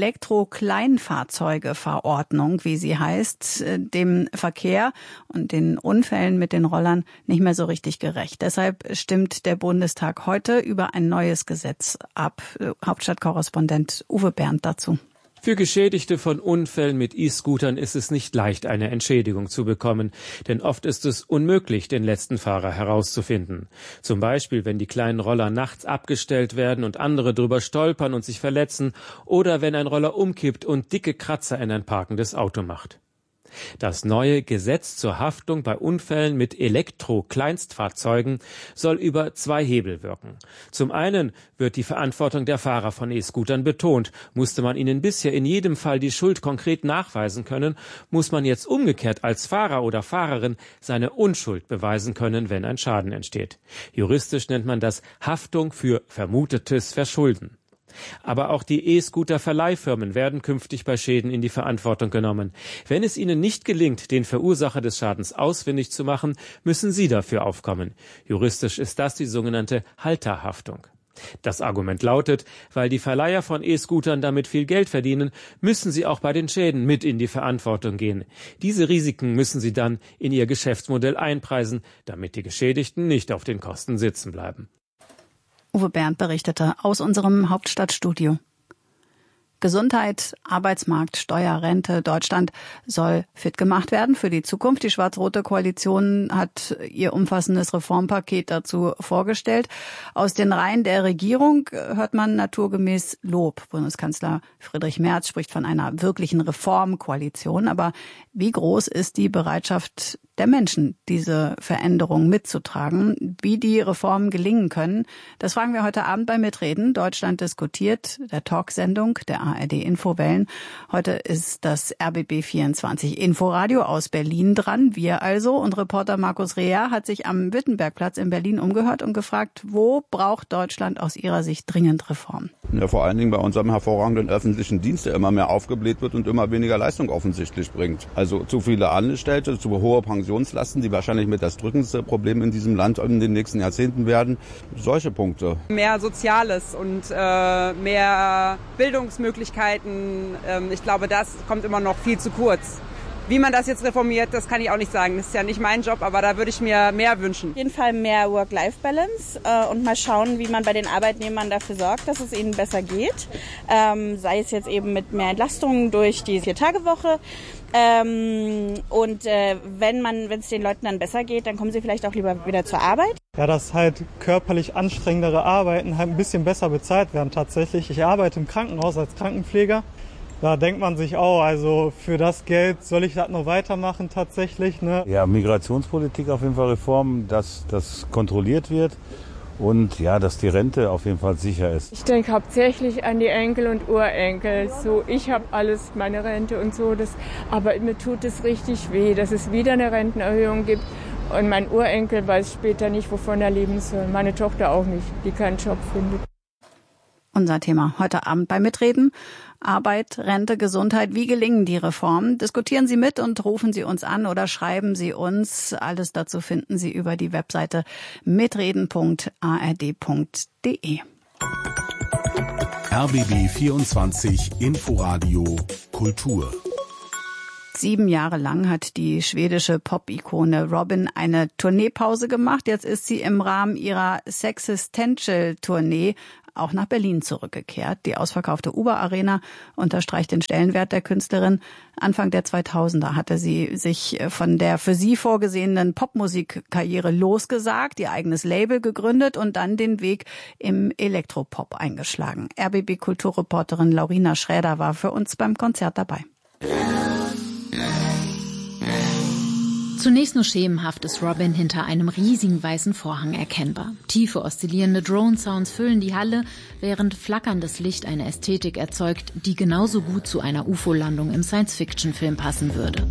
Elektro-Kleinfahrzeuge-Verordnung, wie sie heißt, dem Verkehr und den Unfällen mit den Rollern nicht mehr so richtig gerecht. Deshalb stimmt der Bundestag heute über ein neues Gesetz ab. Hauptstadtkorrespondent Uwe Bernd dazu. Für Geschädigte von Unfällen mit E-Scootern ist es nicht leicht, eine Entschädigung zu bekommen, denn oft ist es unmöglich, den letzten Fahrer herauszufinden. Zum Beispiel, wenn die kleinen Roller nachts abgestellt werden und andere drüber stolpern und sich verletzen, oder wenn ein Roller umkippt und dicke Kratzer in ein parkendes Auto macht. Das neue Gesetz zur Haftung bei Unfällen mit Elektro-Kleinstfahrzeugen soll über zwei Hebel wirken. Zum einen wird die Verantwortung der Fahrer von E-Scootern betont. Musste man ihnen bisher in jedem Fall die Schuld konkret nachweisen können, muss man jetzt umgekehrt als Fahrer oder Fahrerin seine Unschuld beweisen können, wenn ein Schaden entsteht. Juristisch nennt man das Haftung für vermutetes Verschulden. Aber auch die E-Scooter-Verleihfirmen werden künftig bei Schäden in die Verantwortung genommen. Wenn es ihnen nicht gelingt, den Verursacher des Schadens ausfindig zu machen, müssen sie dafür aufkommen. Juristisch ist das die sogenannte Halterhaftung. Das Argument lautet, weil die Verleiher von E-Scootern damit viel Geld verdienen, müssen sie auch bei den Schäden mit in die Verantwortung gehen. Diese Risiken müssen sie dann in ihr Geschäftsmodell einpreisen, damit die Geschädigten nicht auf den Kosten sitzen bleiben. Uwe Bernd berichtete aus unserem Hauptstadtstudio. Gesundheit, Arbeitsmarkt, Steuer, Rente, Deutschland soll fit gemacht werden für die Zukunft. Die schwarz-rote Koalition hat ihr umfassendes Reformpaket dazu vorgestellt. Aus den Reihen der Regierung hört man naturgemäß Lob. Bundeskanzler Friedrich Merz spricht von einer wirklichen Reformkoalition. Aber wie groß ist die Bereitschaft der Menschen, diese Veränderung mitzutragen? Wie die Reformen gelingen können, das fragen wir heute Abend bei Mitreden. Deutschland diskutiert, der Talksendung der A R D Infowellen. Heute ist das R B B vierundzwanzig Inforadio aus Berlin dran. Wir also. Und Reporter Markus Reher hat sich am Wittenbergplatz in Berlin umgehört und gefragt, wo braucht Deutschland aus ihrer Sicht dringend Reform? Ja, vor allen Dingen bei unserem hervorragenden öffentlichen Dienst, der immer mehr aufgebläht wird und immer weniger Leistung offensichtlich bringt. Also zu viele Angestellte, zu hohe Pensionslasten, die wahrscheinlich mit das drückendste Problem in diesem Land in den nächsten Jahrzehnten werden. Solche Punkte. Mehr Soziales und äh, mehr Bildungsmöglichkeiten. Ähm, ich glaube, das kommt immer noch viel zu kurz. Wie man das jetzt reformiert, das kann ich auch nicht sagen. Das ist ja nicht mein Job, aber da würde ich mir mehr wünschen. Auf jeden Fall mehr Work-Life-Balance äh, und mal schauen, wie man bei den Arbeitnehmern dafür sorgt, dass es ihnen besser geht. Ähm, sei es jetzt eben mit mehr Entlastungen durch die Vier-Tage-Woche. Ähm, und äh, wenn man, wenn es den Leuten dann besser geht, dann kommen sie vielleicht auch lieber wieder zur Arbeit. Ja, dass halt körperlich anstrengendere Arbeiten halt ein bisschen besser bezahlt werden tatsächlich. Ich arbeite im Krankenhaus als Krankenpfleger. Da denkt man sich auch, also für das Geld soll ich das noch weitermachen tatsächlich, ne? Ja, Migrationspolitik auf jeden Fall Reform, dass das kontrolliert wird und ja, dass die Rente auf jeden Fall sicher ist. Ich denke hauptsächlich an die Enkel und Urenkel. So, ich habe alles, meine Rente und so, das, aber mir tut es richtig weh, dass es wieder eine Rentenerhöhung gibt. Und mein Urenkel weiß später nicht, wovon er leben soll. Meine Tochter auch nicht, die keinen Job findet. Unser Thema heute Abend bei Mitreden. Arbeit, Rente, Gesundheit. Wie gelingen die Reformen? Diskutieren Sie mit und rufen Sie uns an oder schreiben Sie uns. Alles dazu finden Sie über die Webseite mitreden punkt a r d punkt d e. R B B vierundzwanzig Inforadio Kultur. Sieben Jahre lang hat die schwedische Pop-Ikone Robyn eine Tourneepause gemacht. Jetzt ist sie im Rahmen ihrer Sexistential-Tournee auch nach Berlin zurückgekehrt. Die ausverkaufte Uber-Arena unterstreicht den Stellenwert der Künstlerin. Anfang der zweitausender hatte sie sich von der für sie vorgesehenen Popmusikkarriere losgesagt, ihr eigenes Label gegründet und dann den Weg im Elektropop eingeschlagen. R B B-Kulturreporterin Laurina Schräder war für uns beim Konzert dabei. Zunächst nur schemenhaft ist Robyn hinter einem riesigen weißen Vorhang erkennbar. Tiefe, oszillierende Drone-Sounds füllen die Halle, während flackerndes Licht eine Ästhetik erzeugt, die genauso gut zu einer U F O-Landung im Science-Fiction-Film passen würde.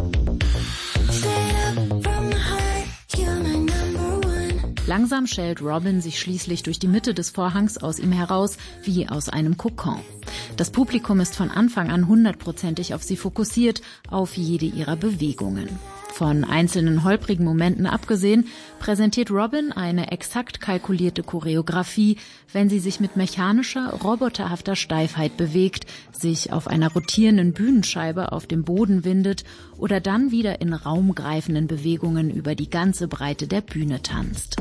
Langsam schält Robyn sich schließlich durch die Mitte des Vorhangs aus ihm heraus, wie aus einem Kokon. Das Publikum ist von Anfang an hundertprozentig auf sie fokussiert, auf jede ihrer Bewegungen. Von einzelnen holprigen Momenten abgesehen, präsentiert Robyn eine exakt kalkulierte Choreografie, wenn sie sich mit mechanischer, roboterhafter Steifheit bewegt, sich auf einer rotierenden Bühnenscheibe auf dem Boden windet oder dann wieder in raumgreifenden Bewegungen über die ganze Breite der Bühne tanzt.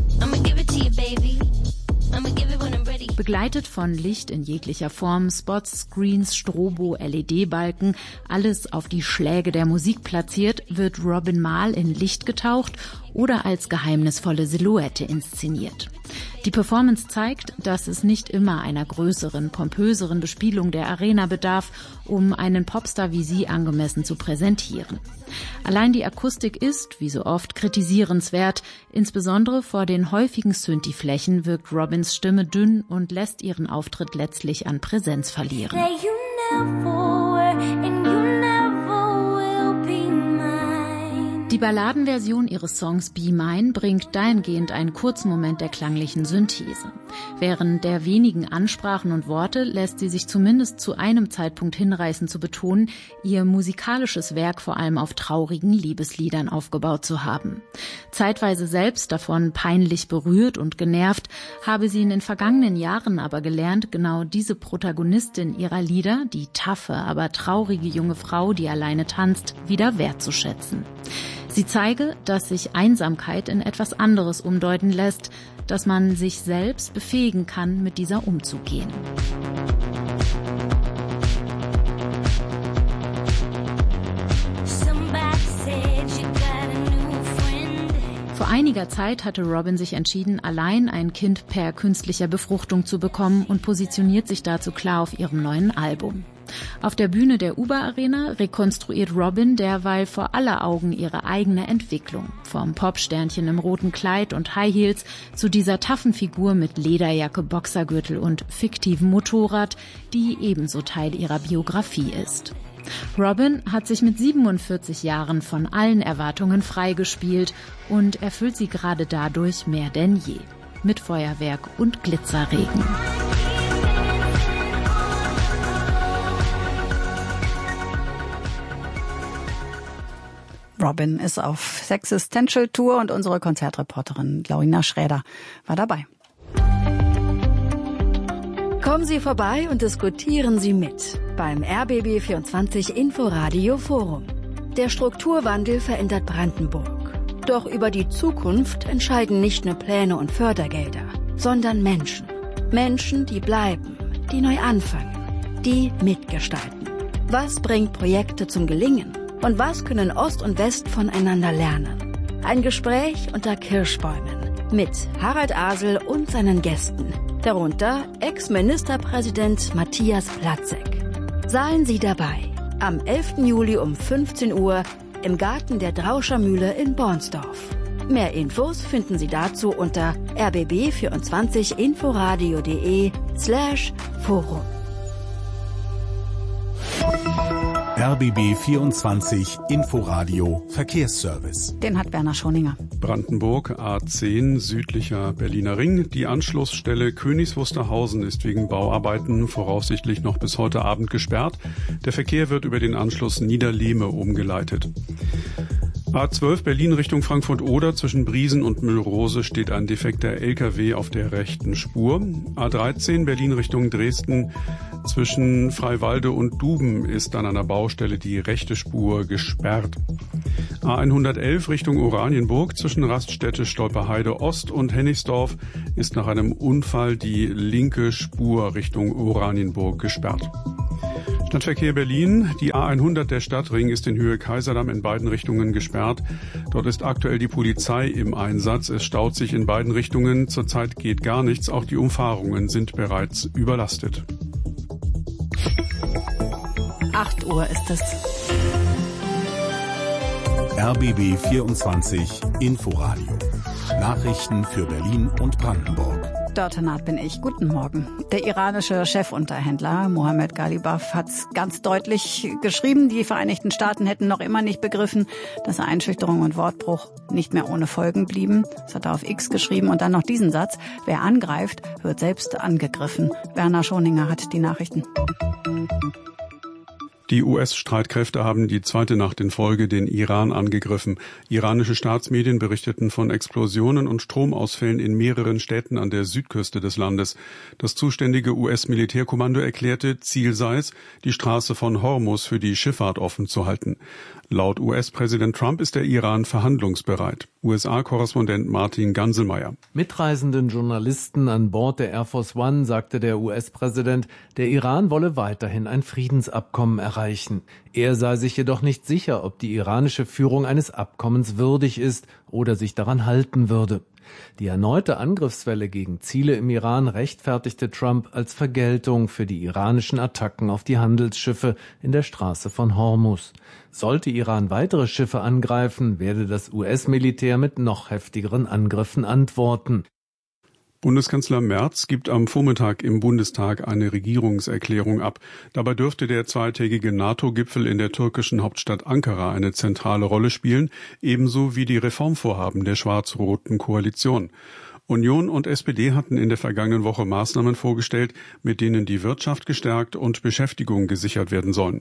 Begleitet von Licht in jeglicher Form, Spots, Screens, Strobo, L E D-Balken, alles auf die Schläge der Musik platziert, wird Robyn mal in Licht getaucht oder als geheimnisvolle Silhouette inszeniert. Die Performance zeigt, dass es nicht immer einer größeren, pompöseren Bespielung der Arena bedarf, um einen Popstar wie sie angemessen zu präsentieren. Allein die Akustik ist, wie so oft, kritisierenswert. Insbesondere vor den häufigen Synthi-Flächen wirkt Robyns Stimme dünn und lässt ihren Auftritt letztlich an Präsenz verlieren. Die Balladenversion ihres Songs Be Mine bringt dahingehend einen kurzen Moment der klanglichen Synthese. Während der wenigen Ansprachen und Worte lässt sie sich zumindest zu einem Zeitpunkt hinreißen zu betonen, ihr musikalisches Werk vor allem auf traurigen Liebesliedern aufgebaut zu haben. Zeitweise selbst davon peinlich berührt und genervt, habe sie in den vergangenen Jahren aber gelernt, genau diese Protagonistin ihrer Lieder, die taffe, aber traurige junge Frau, die alleine tanzt, wieder wertzuschätzen. Sie zeige, dass sich Einsamkeit in etwas anderes umdeuten lässt, dass man sich selbst befähigen kann, mit dieser umzugehen. Vor einiger Zeit hatte Robyn sich entschieden, allein ein Kind per künstlicher Befruchtung zu bekommen und positioniert sich dazu klar auf ihrem neuen Album. Auf der Bühne der Uber-Arena rekonstruiert Robyn derweil vor aller Augen ihre eigene Entwicklung. Vom Popsternchen im roten Kleid und High Heels zu dieser taffen Figur mit Lederjacke, Boxergürtel und fiktivem Motorrad, die ebenso Teil ihrer Biografie ist. Robyn hat sich mit siebenundvierzig Jahren von allen Erwartungen freigespielt und erfüllt sie gerade dadurch mehr denn je. Mit Feuerwerk und Glitzerregen. Robyn ist auf Sexistential Tour und unsere Konzertreporterin Laurina Schräder war dabei. Kommen Sie vorbei und diskutieren Sie mit beim R B B vierundzwanzig Inforadio Forum. Der Strukturwandel verändert Brandenburg. Doch über die Zukunft entscheiden nicht nur Pläne und Fördergelder, sondern Menschen. Menschen, die bleiben, die neu anfangen, die mitgestalten. Was bringt Projekte zum Gelingen? Und was können Ost und West voneinander lernen? Ein Gespräch unter Kirschbäumen Mit Harald Asel und seinen Gästen. Darunter Ex-Ministerpräsident Matthias Platzek. Seien Sie dabei. Am elften Juli um fünfzehn Uhr im Garten der Drauscher Mühle in Bornsdorf. Mehr Infos finden Sie dazu unter r b b vierundzwanzig inforadio punkt de slash forum. R B B vierundzwanzig Inforadio Verkehrsservice. Den hat Werner Schoninger. Brandenburg A zehn, südlicher Berliner Ring. Die Anschlussstelle Königs Wusterhausen ist wegen Bauarbeiten voraussichtlich noch bis heute Abend gesperrt. Der Verkehr wird über den Anschluss Niederlehme umgeleitet. A zwölf Berlin Richtung Frankfurt-Oder, zwischen Briesen und Müllrose steht ein defekter L K W auf der rechten Spur. A dreizehn Berlin Richtung Dresden, zwischen Freiwalde und Duben ist an einer Baustelle die rechte Spur gesperrt. A hundertelf Richtung Oranienburg, zwischen Raststätte Stolperheide Ost und Hennigsdorf ist nach einem Unfall die linke Spur Richtung Oranienburg gesperrt. Stadtverkehr Berlin. Die A hundert der Stadtring ist in Höhe Kaiserdamm in beiden Richtungen gesperrt. Dort ist aktuell die Polizei im Einsatz. Es staut sich in beiden Richtungen. Zurzeit geht gar nichts. Auch die Umfahrungen sind bereits überlastet. acht Uhr ist es. R B B vierundzwanzig Inforadio. Nachrichten für Berlin und Brandenburg. Dörte bin ich. Guten Morgen. Der iranische Chefunterhändler Mohammed Ghalibaf hat ganz deutlich geschrieben, die Vereinigten Staaten hätten noch immer nicht begriffen, dass Einschüchterung und Wortbruch nicht mehr ohne Folgen blieben. Das hat er auf X geschrieben. Und dann noch diesen Satz: Wer angreift, wird selbst angegriffen. Werner Schoninger hat die Nachrichten. Die U S-Streitkräfte haben die zweite Nacht in Folge den Iran angegriffen. Iranische Staatsmedien berichteten von Explosionen und Stromausfällen in mehreren Städten an der Südküste des Landes. Das zuständige U S-Militärkommando erklärte, Ziel sei es, die Straße von Hormuz für die Schifffahrt offen zu halten. Laut U S-Präsident Trump ist der Iran verhandlungsbereit. U S A-Korrespondent Martin Ganselmeier. Mitreisenden Journalisten an Bord der Air Force One sagte der U S-Präsident, der Iran wolle weiterhin ein Friedensabkommen erreichen. Er sei sich jedoch nicht sicher, ob die iranische Führung eines Abkommens würdig ist oder sich daran halten würde. Die erneute Angriffswelle gegen Ziele im Iran rechtfertigte Trump als Vergeltung für die iranischen Attacken auf die Handelsschiffe in der Straße von Hormuz. Sollte Iran weitere Schiffe angreifen, werde das U S-Militär mit noch heftigeren Angriffen antworten. Bundeskanzler Merz gibt am Vormittag im Bundestag eine Regierungserklärung ab. Dabei dürfte der zweitägige NATO-Gipfel in der türkischen Hauptstadt Ankara eine zentrale Rolle spielen, ebenso wie die Reformvorhaben der schwarz-roten Koalition. Union und S P D hatten in der vergangenen Woche Maßnahmen vorgestellt, mit denen die Wirtschaft gestärkt und Beschäftigung gesichert werden sollen.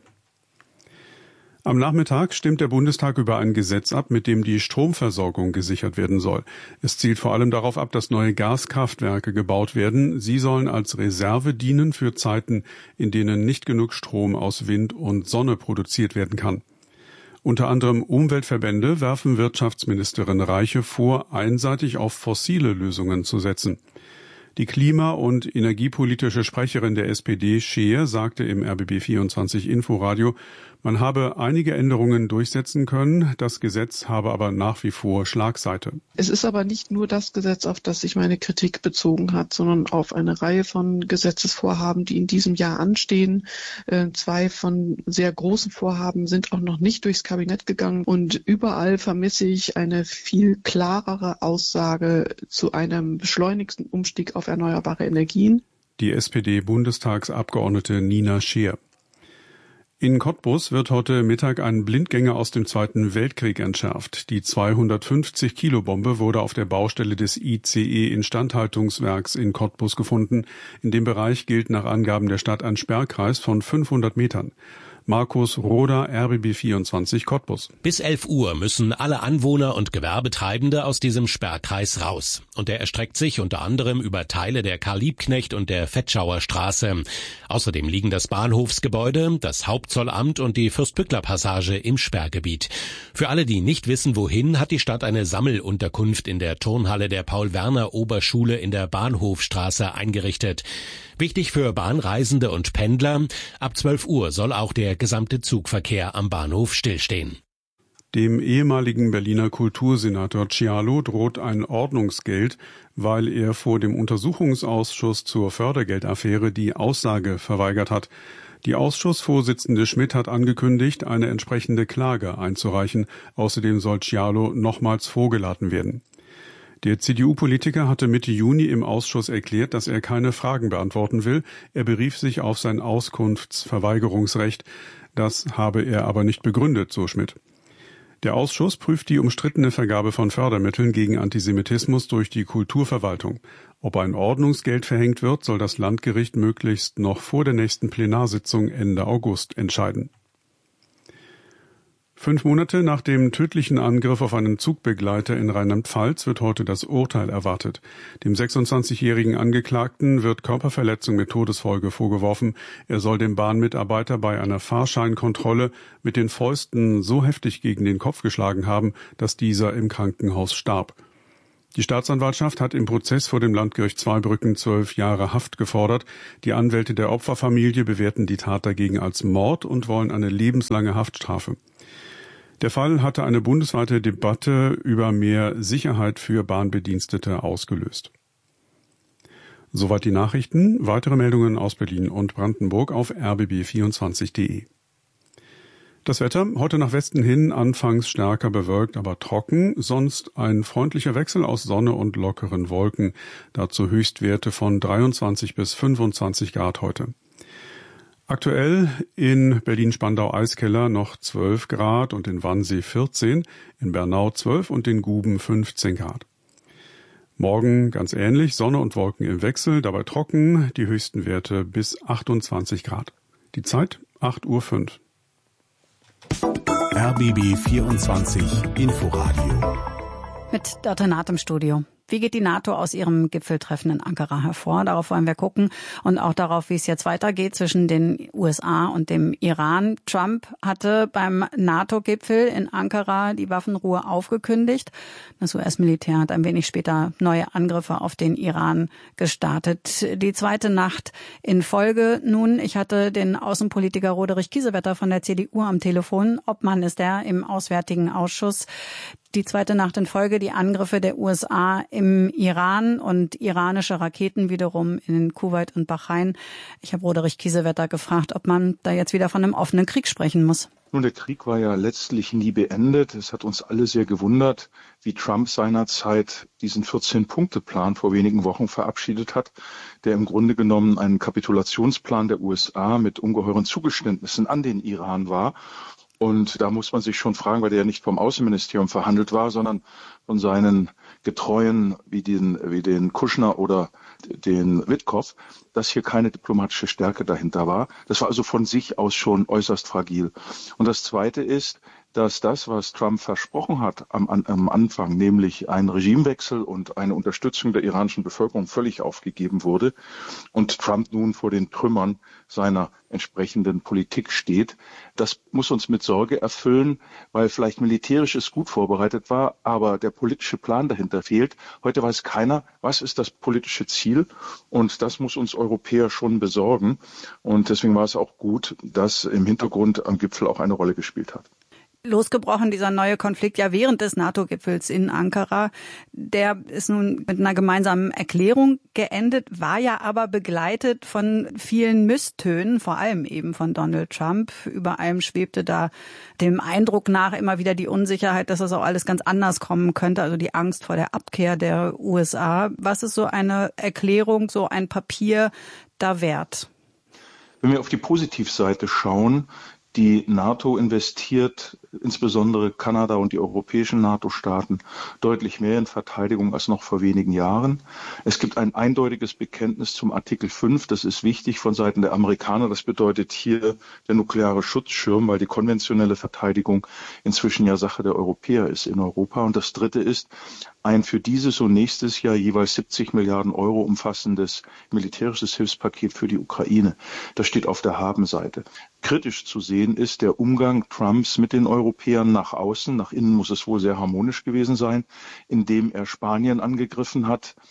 Am Nachmittag stimmt der Bundestag über ein Gesetz ab, mit dem die Stromversorgung gesichert werden soll. Es zielt vor allem darauf ab, dass neue Gaskraftwerke gebaut werden. Sie sollen als Reserve dienen für Zeiten, in denen nicht genug Strom aus Wind und Sonne produziert werden kann. Unter anderem Umweltverbände werfen Wirtschaftsministerin Reiche vor, einseitig auf fossile Lösungen zu setzen. Die klima- und energiepolitische Sprecherin der S P D, Scheer, sagte im R B B vierundzwanzig Inforadio, man habe einige Änderungen durchsetzen können, das Gesetz habe aber nach wie vor Schlagseite. Es ist aber nicht nur das Gesetz, auf das sich meine Kritik bezogen hat, sondern auf eine Reihe von Gesetzesvorhaben, die in diesem Jahr anstehen. Äh, zwei von sehr großen Vorhaben sind auch noch nicht durchs Kabinett gegangen und überall vermisse ich eine viel klarere Aussage zu einem beschleunigten Umstieg auf erneuerbare Energien. Die S P D-Bundestagsabgeordnete Nina Scheer. In Cottbus wird heute Mittag ein Blindgänger aus dem Zweiten Weltkrieg entschärft. Die zweihundertfünfzig Kilo Bombe wurde auf der Baustelle des I C E-Instandhaltungswerks in Cottbus gefunden. In dem Bereich gilt nach Angaben der Stadt ein Sperrkreis von fünfhundert Metern. Markus Roder, R B B vierundzwanzig Cottbus. Bis elf Uhr müssen alle Anwohner und Gewerbetreibende aus diesem Sperrkreis raus. Und der erstreckt sich unter anderem über Teile der Karl-Liebknecht und der Fetschauer Straße. Außerdem liegen das Bahnhofsgebäude, das Hauptzollamt und die Fürstbückler-Passage im Sperrgebiet. Für alle, die nicht wissen, wohin, hat die Stadt eine Sammelunterkunft in der Turnhalle der Paul-Werner-Oberschule in der Bahnhofstraße eingerichtet. Wichtig für Bahnreisende und Pendler, ab zwölf Uhr soll auch der gesamte Zugverkehr am Bahnhof stillstehen. Dem ehemaligen Berliner Kultursenator Cialo droht ein Ordnungsgeld, weil er vor dem Untersuchungsausschuss zur Fördergeldaffäre die Aussage verweigert hat. Die Ausschussvorsitzende Schmidt hat angekündigt, eine entsprechende Klage einzureichen. Außerdem soll Cialo nochmals vorgeladen werden. Der C D U-Politiker hatte Mitte Juni im Ausschuss erklärt, dass er keine Fragen beantworten will. Er berief sich auf sein Auskunftsverweigerungsrecht. Das habe er aber nicht begründet, so Schmidt. Der Ausschuss prüft die umstrittene Vergabe von Fördermitteln gegen Antisemitismus durch die Kulturverwaltung. Ob ein Ordnungsgeld verhängt wird, soll das Landgericht möglichst noch vor der nächsten Plenarsitzung Ende August entscheiden. Fünf Monate nach dem tödlichen Angriff auf einen Zugbegleiter in Rheinland-Pfalz wird heute das Urteil erwartet. Dem sechsundzwanzigjährigen Angeklagten wird Körperverletzung mit Todesfolge vorgeworfen. Er soll dem Bahnmitarbeiter bei einer Fahrscheinkontrolle mit den Fäusten so heftig gegen den Kopf geschlagen haben, dass dieser im Krankenhaus starb. Die Staatsanwaltschaft hat im Prozess vor dem Landgericht Zweibrücken zwölf Jahre Haft gefordert. Die Anwälte der Opferfamilie bewerten die Tat dagegen als Mord und wollen eine lebenslange Haftstrafe. Der Fall hatte eine bundesweite Debatte über mehr Sicherheit für Bahnbedienstete ausgelöst. Soweit die Nachrichten. Weitere Meldungen aus Berlin und Brandenburg auf r b b vierundzwanzig punkt de. Das Wetter heute nach Westen hin anfangs stärker bewölkt, aber trocken, sonst ein freundlicher Wechsel aus Sonne und lockeren Wolken. Dazu Höchstwerte von dreiundzwanzig bis fünfundzwanzig Grad heute. Aktuell in Berlin-Spandau-Eiskeller noch zwölf Grad und in Wannsee vierzehn, in Bernau zwölf und in Guben fünfzehn Grad. Morgen ganz ähnlich, Sonne und Wolken im Wechsel, dabei trocken, die höchsten Werte bis achtundzwanzig Grad. Die Zeit acht Uhr fünf. R B B vierundzwanzig Inforadio. Mit Dörte Naht im Studio. Wie geht die NATO aus ihrem Gipfeltreffen in Ankara hervor? Darauf wollen wir gucken und auch darauf, wie es jetzt weitergeht zwischen den U S A und dem Iran. Trump hatte beim NATO-Gipfel in Ankara die Waffenruhe aufgekündigt. Das U S-Militär hat ein wenig später neue Angriffe auf den Iran gestartet. Die zweite Nacht in Folge nun. Ich hatte den Außenpolitiker Roderich Kiesewetter von der C D U am Telefon. Obmann ist er im Auswärtigen Ausschuss. Die zweite Nacht in Folge, die Angriffe der U S A im Iran und iranische Raketen wiederum in Kuwait und Bahrain. Ich habe Roderich Kiesewetter gefragt, ob man da jetzt wieder von einem offenen Krieg sprechen muss. Nun, der Krieg war ja letztlich nie beendet. Es hat uns alle sehr gewundert, wie Trump seinerzeit diesen vierzehn-Punkte-Plan vor wenigen Wochen verabschiedet hat, der im Grunde genommen ein Kapitulationsplan der U S A mit ungeheuren Zugeständnissen an den Iran war. Und da muss man sich schon fragen, weil der ja nicht vom Außenministerium verhandelt war, sondern von seinen Getreuen wie den, wie den Kushner oder den Witkow, dass hier keine diplomatische Stärke dahinter war. Das war also von sich aus schon äußerst fragil. Und das Zweite ist, dass das, was Trump versprochen hat am, am Anfang, nämlich ein Regimewechsel und eine Unterstützung der iranischen Bevölkerung, völlig aufgegeben wurde und Trump nun vor den Trümmern seiner entsprechenden Politik steht. Das muss uns mit Sorge erfüllen, weil vielleicht militärisch es gut vorbereitet war, aber der politische Plan dahinter fehlt. Heute weiß keiner, was ist das politische Ziel, und das muss uns Europäer schon besorgen. Und deswegen war es auch gut, dass im Hintergrund am Gipfel auch eine Rolle gespielt hat. Losgebrochen, dieser neue Konflikt ja während des NATO-Gipfels in Ankara. Der ist nun mit einer gemeinsamen Erklärung geendet, war ja aber begleitet von vielen Misstönen, vor allem eben von Donald Trump. Über allem schwebte da dem Eindruck nach immer wieder die Unsicherheit, dass das auch alles ganz anders kommen könnte, also die Angst vor der Abkehr der U S A. Was ist so eine Erklärung, so ein Papier da wert? Wenn wir auf die Positivseite schauen, die NATO investiert, insbesondere Kanada und die europäischen NATO-Staaten, deutlich mehr in Verteidigung als noch vor wenigen Jahren. Es gibt ein eindeutiges Bekenntnis zum Artikel fünf. Das ist wichtig von Seiten der Amerikaner. Das bedeutet hier der nukleare Schutzschirm, weil die konventionelle Verteidigung inzwischen ja Sache der Europäer ist in Europa. Und das Dritte ist ein für dieses und nächstes Jahr jeweils siebzig Milliarden Euro umfassendes militärisches Hilfspaket für die Ukraine. Das steht auf der Habenseite. Kritisch zu sehen ist der Umgang Trumps mit den Europäern nach außen. Nach innen muss es wohl sehr harmonisch gewesen sein, indem er Spanien angegriffen hat,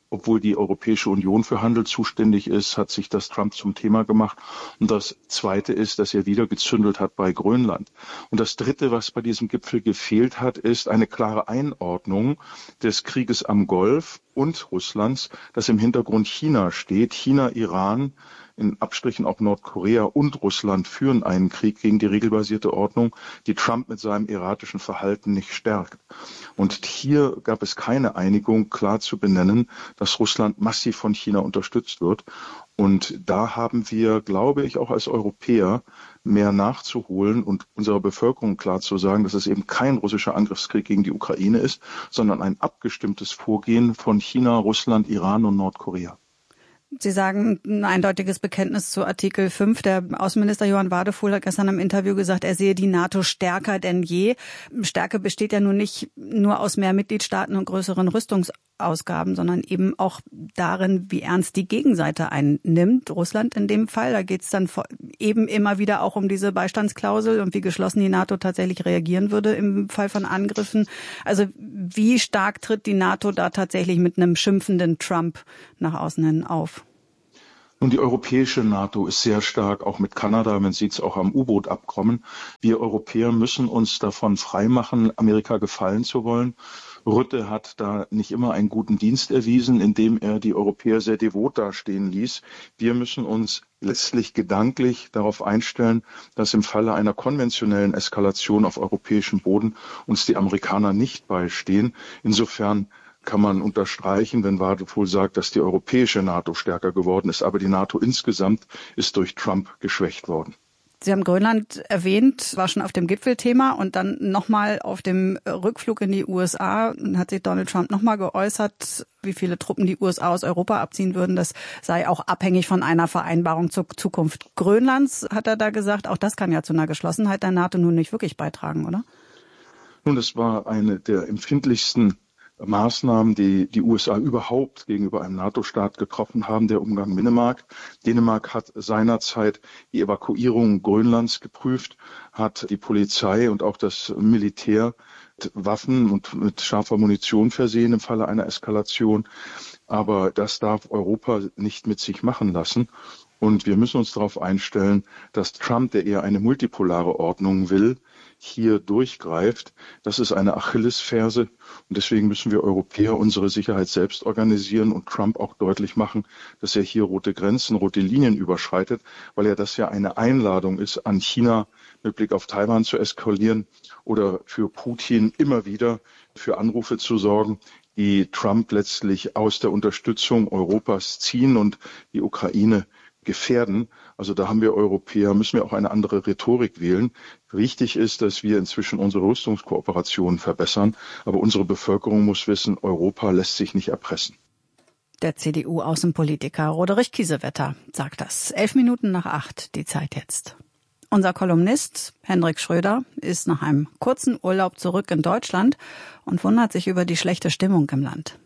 obwohl die Europäische Union für Handel zuständig ist, hat sich das Trump zum Thema gemacht. Und das Zweite ist, dass er wieder gezündelt hat bei Grönland. Und das Dritte, was bei diesem Gipfel gefehlt hat, ist eine klare Einordnung des Krieges am Golf und Russlands, dass im Hintergrund China steht. China, Iran, in Abstrichen auch Nordkorea und Russland führen einen Krieg gegen die regelbasierte Ordnung, die Trump mit seinem erratischen Verhalten nicht stärkt. Und hier gab es keine Einigung, klar zu benennen, dass Russland massiv von China unterstützt wird. Und da haben wir, glaube ich, auch als Europäer mehr nachzuholen und unserer Bevölkerung klar zu sagen, dass es eben kein russischer Angriffskrieg gegen die Ukraine ist, sondern ein abgestimmtes Vorgehen von China, Russland, Iran und Nordkorea. Sie sagen ein eindeutiges Bekenntnis zu Artikel fünf. Der Außenminister Johann Wadefuhl hat gestern im Interview gesagt, er sehe die NATO stärker denn je. Stärke besteht ja nun nicht nur aus mehr Mitgliedstaaten und größeren Rüstungsausgaben, sondern eben auch darin, wie ernst die Gegenseite einnimmt. Russland in dem Fall, da geht es dann eben immer wieder auch um diese Beistandsklausel und wie geschlossen die NATO tatsächlich reagieren würde im Fall von Angriffen. Also wie stark tritt die NATO da tatsächlich mit einem schimpfenden Trump nach außen hin auf? Nun, die europäische NATO ist sehr stark, auch mit Kanada, man sieht es auch am U-Boot-Abkommen. Wir Europäer müssen uns davon freimachen, Amerika gefallen zu wollen. Rutte hat da nicht immer einen guten Dienst erwiesen, indem er die Europäer sehr devot dastehen ließ. Wir müssen uns letztlich gedanklich darauf einstellen, dass im Falle einer konventionellen Eskalation auf europäischem Boden uns die Amerikaner nicht beistehen. Insofern kann man unterstreichen, wenn Wadefuhl sagt, dass die europäische NATO stärker geworden ist. Aber die NATO insgesamt ist durch Trump geschwächt worden. Sie haben Grönland erwähnt, war schon auf dem Gipfelthema und dann nochmal auf dem Rückflug in die U S A hat sich Donald Trump nochmal geäußert, wie viele Truppen die U S A aus Europa abziehen würden. Das sei auch abhängig von einer Vereinbarung zur Zukunft Grönlands, hat er da gesagt. Auch das kann ja zu einer Geschlossenheit der NATO nun nicht wirklich beitragen, oder? Nun, das war eine der empfindlichsten Maßnahmen, die die U S A überhaupt gegenüber einem NATO-Staat getroffen haben, der Umgang mit Dänemark. Dänemark hat seinerzeit die Evakuierung Grönlands geprüft, hat die Polizei und auch das Militär mit Waffen und mit scharfer Munition versehen im Falle einer Eskalation. Aber das darf Europa nicht mit sich machen lassen. Und wir müssen uns darauf einstellen, dass Trump, der eher eine multipolare Ordnung will, hier durchgreift. Das ist eine Achillesferse. Und deswegen müssen wir Europäer unsere Sicherheit selbst organisieren und Trump auch deutlich machen, dass er hier rote Grenzen, rote Linien überschreitet, weil ja das ja eine Einladung ist, an China mit Blick auf Taiwan zu eskalieren oder für Putin immer wieder für Anrufe zu sorgen, die Trump letztlich aus der Unterstützung Europas ziehen und die Ukraine gefährden. Also da haben wir Europäer, müssen wir auch eine andere Rhetorik wählen. Wichtig ist, dass wir inzwischen unsere Rüstungskooperationen verbessern, aber unsere Bevölkerung muss wissen, Europa lässt sich nicht erpressen. Der C D U-Außenpolitiker Roderich Kiesewetter sagt das. Elf Minuten nach acht, die Zeit jetzt. Unser Kolumnist Hendrik Schröder ist nach einem kurzen Urlaub zurück in Deutschland und wundert sich über die schlechte Stimmung im Land.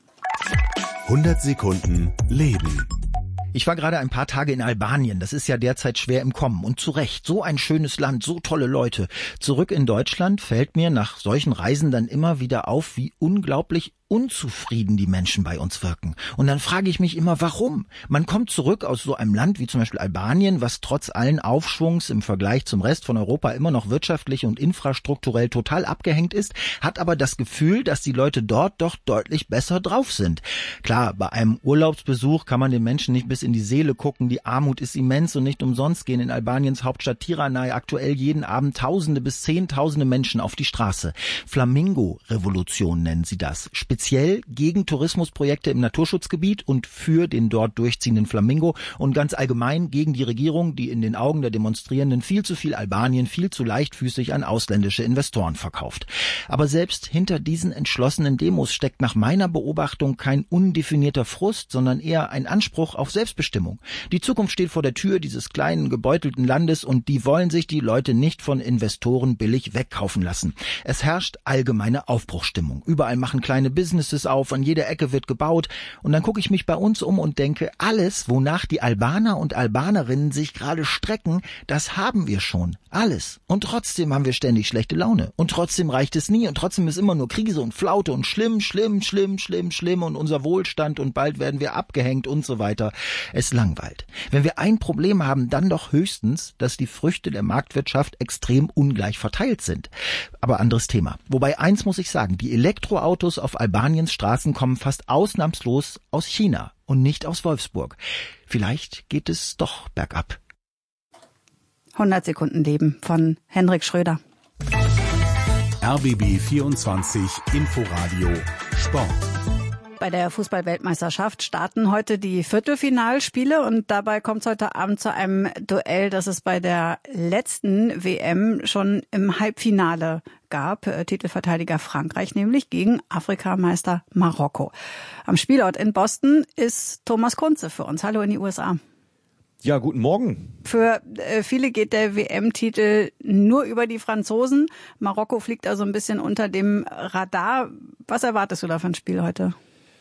hundert Sekunden Leben. Ich war gerade ein paar Tage in Albanien. Das ist ja derzeit schwer im Kommen. Und zu Recht. So ein schönes Land, so tolle Leute. Zurück in Deutschland fällt mir nach solchen Reisen dann immer wieder auf, wie unglaublich unzufrieden die Menschen bei uns wirken. Und dann frage ich mich immer, warum? Man kommt zurück aus so einem Land wie zum Beispiel Albanien, was trotz allen Aufschwungs im Vergleich zum Rest von Europa immer noch wirtschaftlich und infrastrukturell total abgehängt ist, hat aber das Gefühl, dass die Leute dort doch deutlich besser drauf sind. Klar, bei einem Urlaubsbesuch kann man den Menschen nicht bis in die Seele gucken. Die Armut ist immens und nicht umsonst gehen in Albaniens Hauptstadt Tirana aktuell jeden Abend Tausende bis Zehntausende Menschen auf die Straße. Flamingo-Revolution nennen sie das. Speziell gegen Tourismusprojekte im Naturschutzgebiet und für den dort durchziehenden Flamingo und ganz allgemein gegen die Regierung, die in den Augen der Demonstrierenden viel zu viel Albanien, viel zu leichtfüßig an ausländische Investoren verkauft. Aber selbst hinter diesen entschlossenen Demos steckt nach meiner Beobachtung kein undefinierter Frust, sondern eher ein Anspruch auf Selbstbestimmung. Die Zukunft steht vor der Tür dieses kleinen, gebeutelten Landes und die wollen sich die Leute nicht von Investoren billig wegkaufen lassen. Es herrscht allgemeine Aufbruchsstimmung. Überall machen kleine Business Businesses auf, an jeder Ecke wird gebaut. Und dann gucke ich mich bei uns um und denke, alles, wonach die Albaner und Albanerinnen sich gerade strecken, das haben wir schon. Alles. Und trotzdem haben wir ständig schlechte Laune. Und trotzdem reicht es nie. Und trotzdem ist immer nur Krise und Flaute und schlimm, schlimm, schlimm, schlimm, schlimm und unser Wohlstand und bald werden wir abgehängt und so weiter. Es langweilt. Wenn wir ein Problem haben, dann doch höchstens, dass die Früchte der Marktwirtschaft extrem ungleich verteilt sind. Aber anderes Thema. Wobei eins muss ich sagen, die Elektroautos auf Albaniens Straßen kommen fast ausnahmslos aus China und nicht aus Wolfsburg. Vielleicht geht es doch bergab. hundert Sekunden Leben von Henrik Schröder. R B B vierundzwanzig Inforadio Sport. Bei der Fußball-Weltmeisterschaft starten heute die Viertelfinalspiele und dabei kommt es heute Abend zu einem Duell, das es bei der letzten W M schon im Halbfinale gab. Titelverteidiger Frankreich nämlich gegen Afrikameister Marokko. Am Spielort in Boston ist Thomas Kunze für uns. Hallo in die U S A. Ja, guten Morgen. Für äh, viele geht der W M-Titel nur über die Franzosen. Marokko fliegt also ein bisschen unter dem Radar. Was erwartest du da für ein Spiel heute?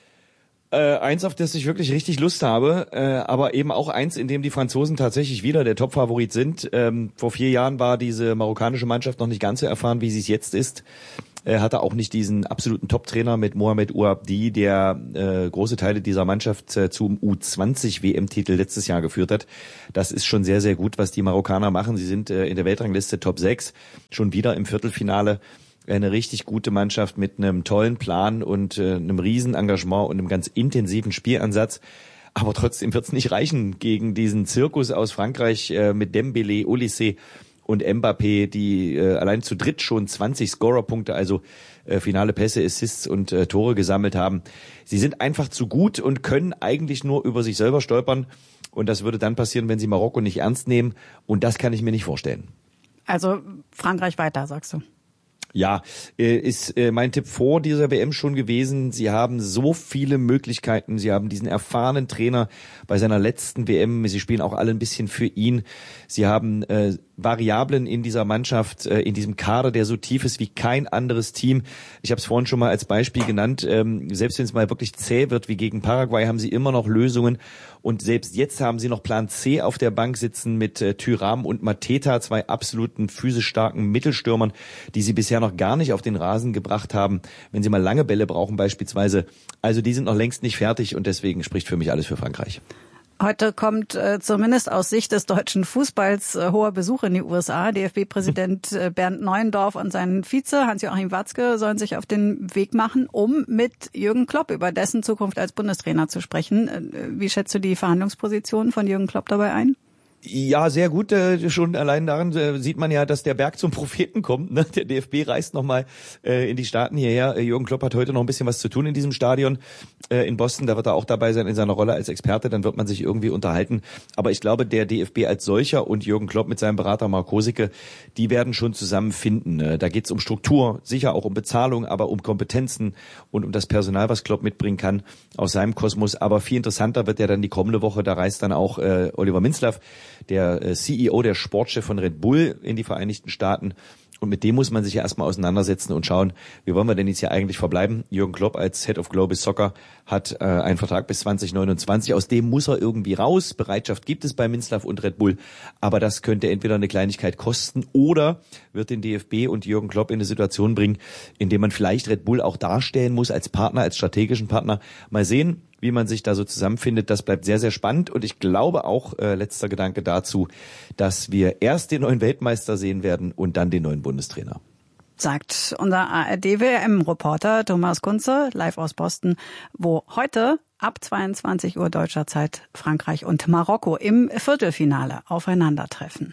Äh, eins, auf das ich wirklich richtig Lust habe, äh, aber eben auch eins, in dem die Franzosen tatsächlich wieder der Topfavorit sind. Ähm, vor vier Jahren war diese marokkanische Mannschaft noch nicht ganz so erfahren, wie sie es jetzt ist. Er hatte auch nicht diesen absoluten Top-Trainer mit Mohamed Ouabdi, der äh, große Teile dieser Mannschaft äh, zum U zwanzig W M-Titel letztes Jahr geführt hat. Das ist schon sehr, sehr gut, was die Marokkaner machen. Sie sind äh, in der Weltrangliste Top sechs, schon wieder im Viertelfinale. Eine richtig gute Mannschaft mit einem tollen Plan und äh, einem riesen Engagement und einem ganz intensiven Spielansatz. Aber trotzdem wird's nicht reichen gegen diesen Zirkus aus Frankreich äh, mit Dembélé, Olysée und Mbappé, die äh, allein zu dritt schon zwanzig Scorerpunkte, also äh, finale Pässe, Assists und äh, Tore gesammelt haben. Sie sind einfach zu gut und können eigentlich nur über sich selber stolpern. Und das würde dann passieren, wenn sie Marokko nicht ernst nehmen. Und das kann ich mir nicht vorstellen. Also Frankreich weiter, sagst du? Ja, ist mein Tipp vor dieser W M schon gewesen. Sie haben so viele Möglichkeiten. Sie haben diesen erfahrenen Trainer bei seiner letzten W M. Sie spielen auch alle ein bisschen für ihn. Sie haben äh, Variablen in dieser Mannschaft, äh, in diesem Kader, der so tief ist wie kein anderes Team. Ich habe es vorhin schon mal als Beispiel genannt. Ähm, selbst wenn es mal wirklich zäh wird, wie gegen Paraguay, haben sie immer noch Lösungen. Und selbst jetzt haben sie noch Plan C auf der Bank sitzen mit äh, Thuram und Mateta, zwei absoluten physisch starken Mittelstürmern, die sie bisher noch gar nicht auf den Rasen gebracht haben, wenn sie mal lange Bälle brauchen beispielsweise. Also die sind noch längst nicht fertig und deswegen spricht für mich alles für Frankreich. Heute kommt äh, zumindest aus Sicht des deutschen Fußballs äh, hoher Besuch in die U S A. D F B-Präsident äh, Bernd Neuendorf und sein Vize Hans-Joachim Watzke sollen sich auf den Weg machen, um mit Jürgen Klopp über dessen Zukunft als Bundestrainer zu sprechen. Äh, wie schätzt du die Verhandlungsposition von Jürgen Klopp dabei ein? Ja, sehr gut. Äh, schon allein daran äh, sieht man ja, dass der Berg zum Propheten kommt. Ne? Der D F B reist nochmal äh, in die Staaten hierher. Äh, Jürgen Klopp hat heute noch ein bisschen was zu tun in diesem Stadion äh, in Boston. Da wird er auch dabei sein in seiner Rolle als Experte. Dann wird man sich irgendwie unterhalten. Aber ich glaube, der D F B als solcher und Jürgen Klopp mit seinem Berater Mark Rosicke, die werden schon zusammenfinden. Äh, da geht es um Struktur, sicher auch um Bezahlung, aber um Kompetenzen und um das Personal, was Klopp mitbringen kann aus seinem Kosmos. Aber viel interessanter wird ja dann die kommende Woche. Da reist dann auch äh, Oliver Minzlaff, der C E O, der Sportchef von Red Bull in die Vereinigten Staaten. Und mit dem muss man sich ja erstmal auseinandersetzen und schauen, wie wollen wir denn jetzt hier eigentlich verbleiben. Jürgen Klopp als Head of Global Soccer hat äh, einen Vertrag bis zwanzig neunundzwanzig. Aus dem muss er irgendwie raus. Bereitschaft gibt es bei Minzlaff und Red Bull. Aber das könnte entweder eine Kleinigkeit kosten oder wird den D F B und Jürgen Klopp in eine Situation bringen, in der man vielleicht Red Bull auch darstellen muss als Partner, als strategischen Partner. Mal sehen, wie man sich da so zusammenfindet. Das bleibt sehr, sehr spannend. Und ich glaube auch, äh, letzter Gedanke dazu, dass wir erst den neuen Weltmeister sehen werden und dann den neuen Bundestrainer. Sagt unser A R D-W M-Reporter Thomas Kunze, live aus Boston, wo heute ab zweiundzwanzig Uhr deutscher Zeit Frankreich und Marokko im Viertelfinale aufeinandertreffen.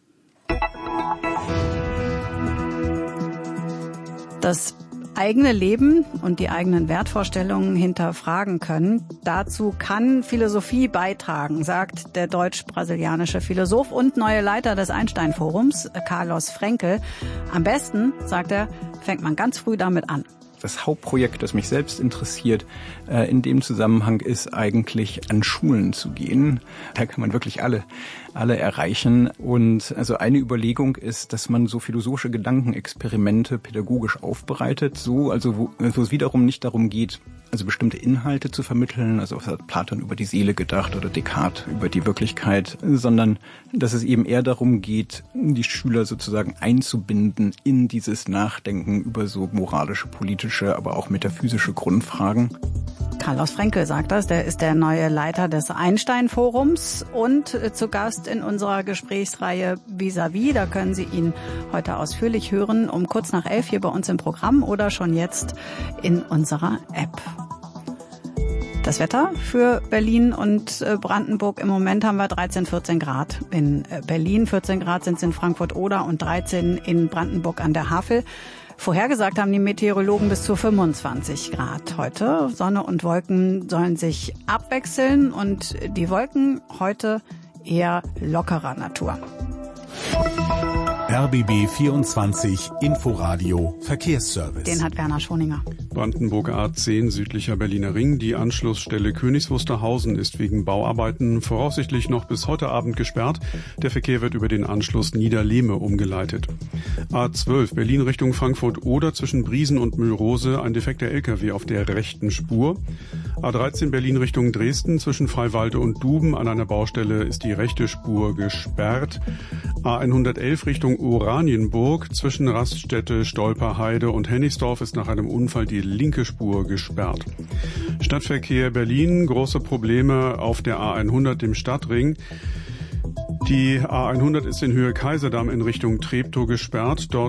Das eigene Leben und die eigenen Wertvorstellungen hinterfragen können. Dazu kann Philosophie beitragen, sagt der deutsch-brasilianische Philosoph und neue Leiter des Einstein-Forums, Carlos Frenkel. Am besten, sagt er, fängt man ganz früh damit an. das Hauptprojekt, das mich selbst interessiert, äh, in dem Zusammenhang ist eigentlich an Schulen zu gehen. Da kann man wirklich alle, alle erreichen. Und also eine Überlegung ist, dass man so philosophische Gedankenexperimente pädagogisch aufbereitet, so also wo, wo es wiederum nicht darum geht, also bestimmte Inhalte zu vermitteln, also was hat Platon über die Seele gedacht oder Descartes über die Wirklichkeit, sondern dass es eben eher darum geht, die Schüler sozusagen einzubinden in dieses Nachdenken über so moralische, politische, aber auch metaphysische Grundfragen. Carlos Frenkel sagt das, der ist der neue Leiter des Einstein-Forums und zu Gast in unserer Gesprächsreihe Vis-à-vis. Da können Sie ihn heute ausführlich hören, um kurz nach elf hier bei uns im Programm oder schon jetzt in unserer App. Das Wetter für Berlin und Brandenburg. Im Moment haben wir dreizehn, vierzehn Grad in Berlin. vierzehn Grad sind es in Frankfurt-Oder und dreizehn in Brandenburg an der Havel. Vorhergesagt haben die Meteorologen bis zu fünfundzwanzig Grad heute. Sonne und Wolken sollen sich abwechseln und die Wolken heute eher lockerer Natur. R B B vierundzwanzig Inforadio Verkehrsservice. Den hat Werner Schoninger. Brandenburg A zehn südlicher Berliner Ring. Die Anschlussstelle Königs Wusterhausen ist wegen Bauarbeiten voraussichtlich noch bis heute Abend gesperrt. Der Verkehr wird über den Anschluss Niederlehme umgeleitet. A zwölf Berlin Richtung Frankfurt-Oder zwischen Briesen und Mühlrose ein defekter L K W auf der rechten Spur. A dreizehn Berlin Richtung Dresden zwischen Freiwalde und Duben an einer Baustelle ist die rechte Spur gesperrt. A hundertelf Richtung Oranienburg zwischen Raststätte, Stolperheide und Hennigsdorf ist nach einem Unfall die linke Spur gesperrt. Stadtverkehr Berlin, große Probleme auf der A hundert, dem Stadtring. Die A hundert ist in Höhe Kaiserdamm in Richtung Treptow gesperrt. Dort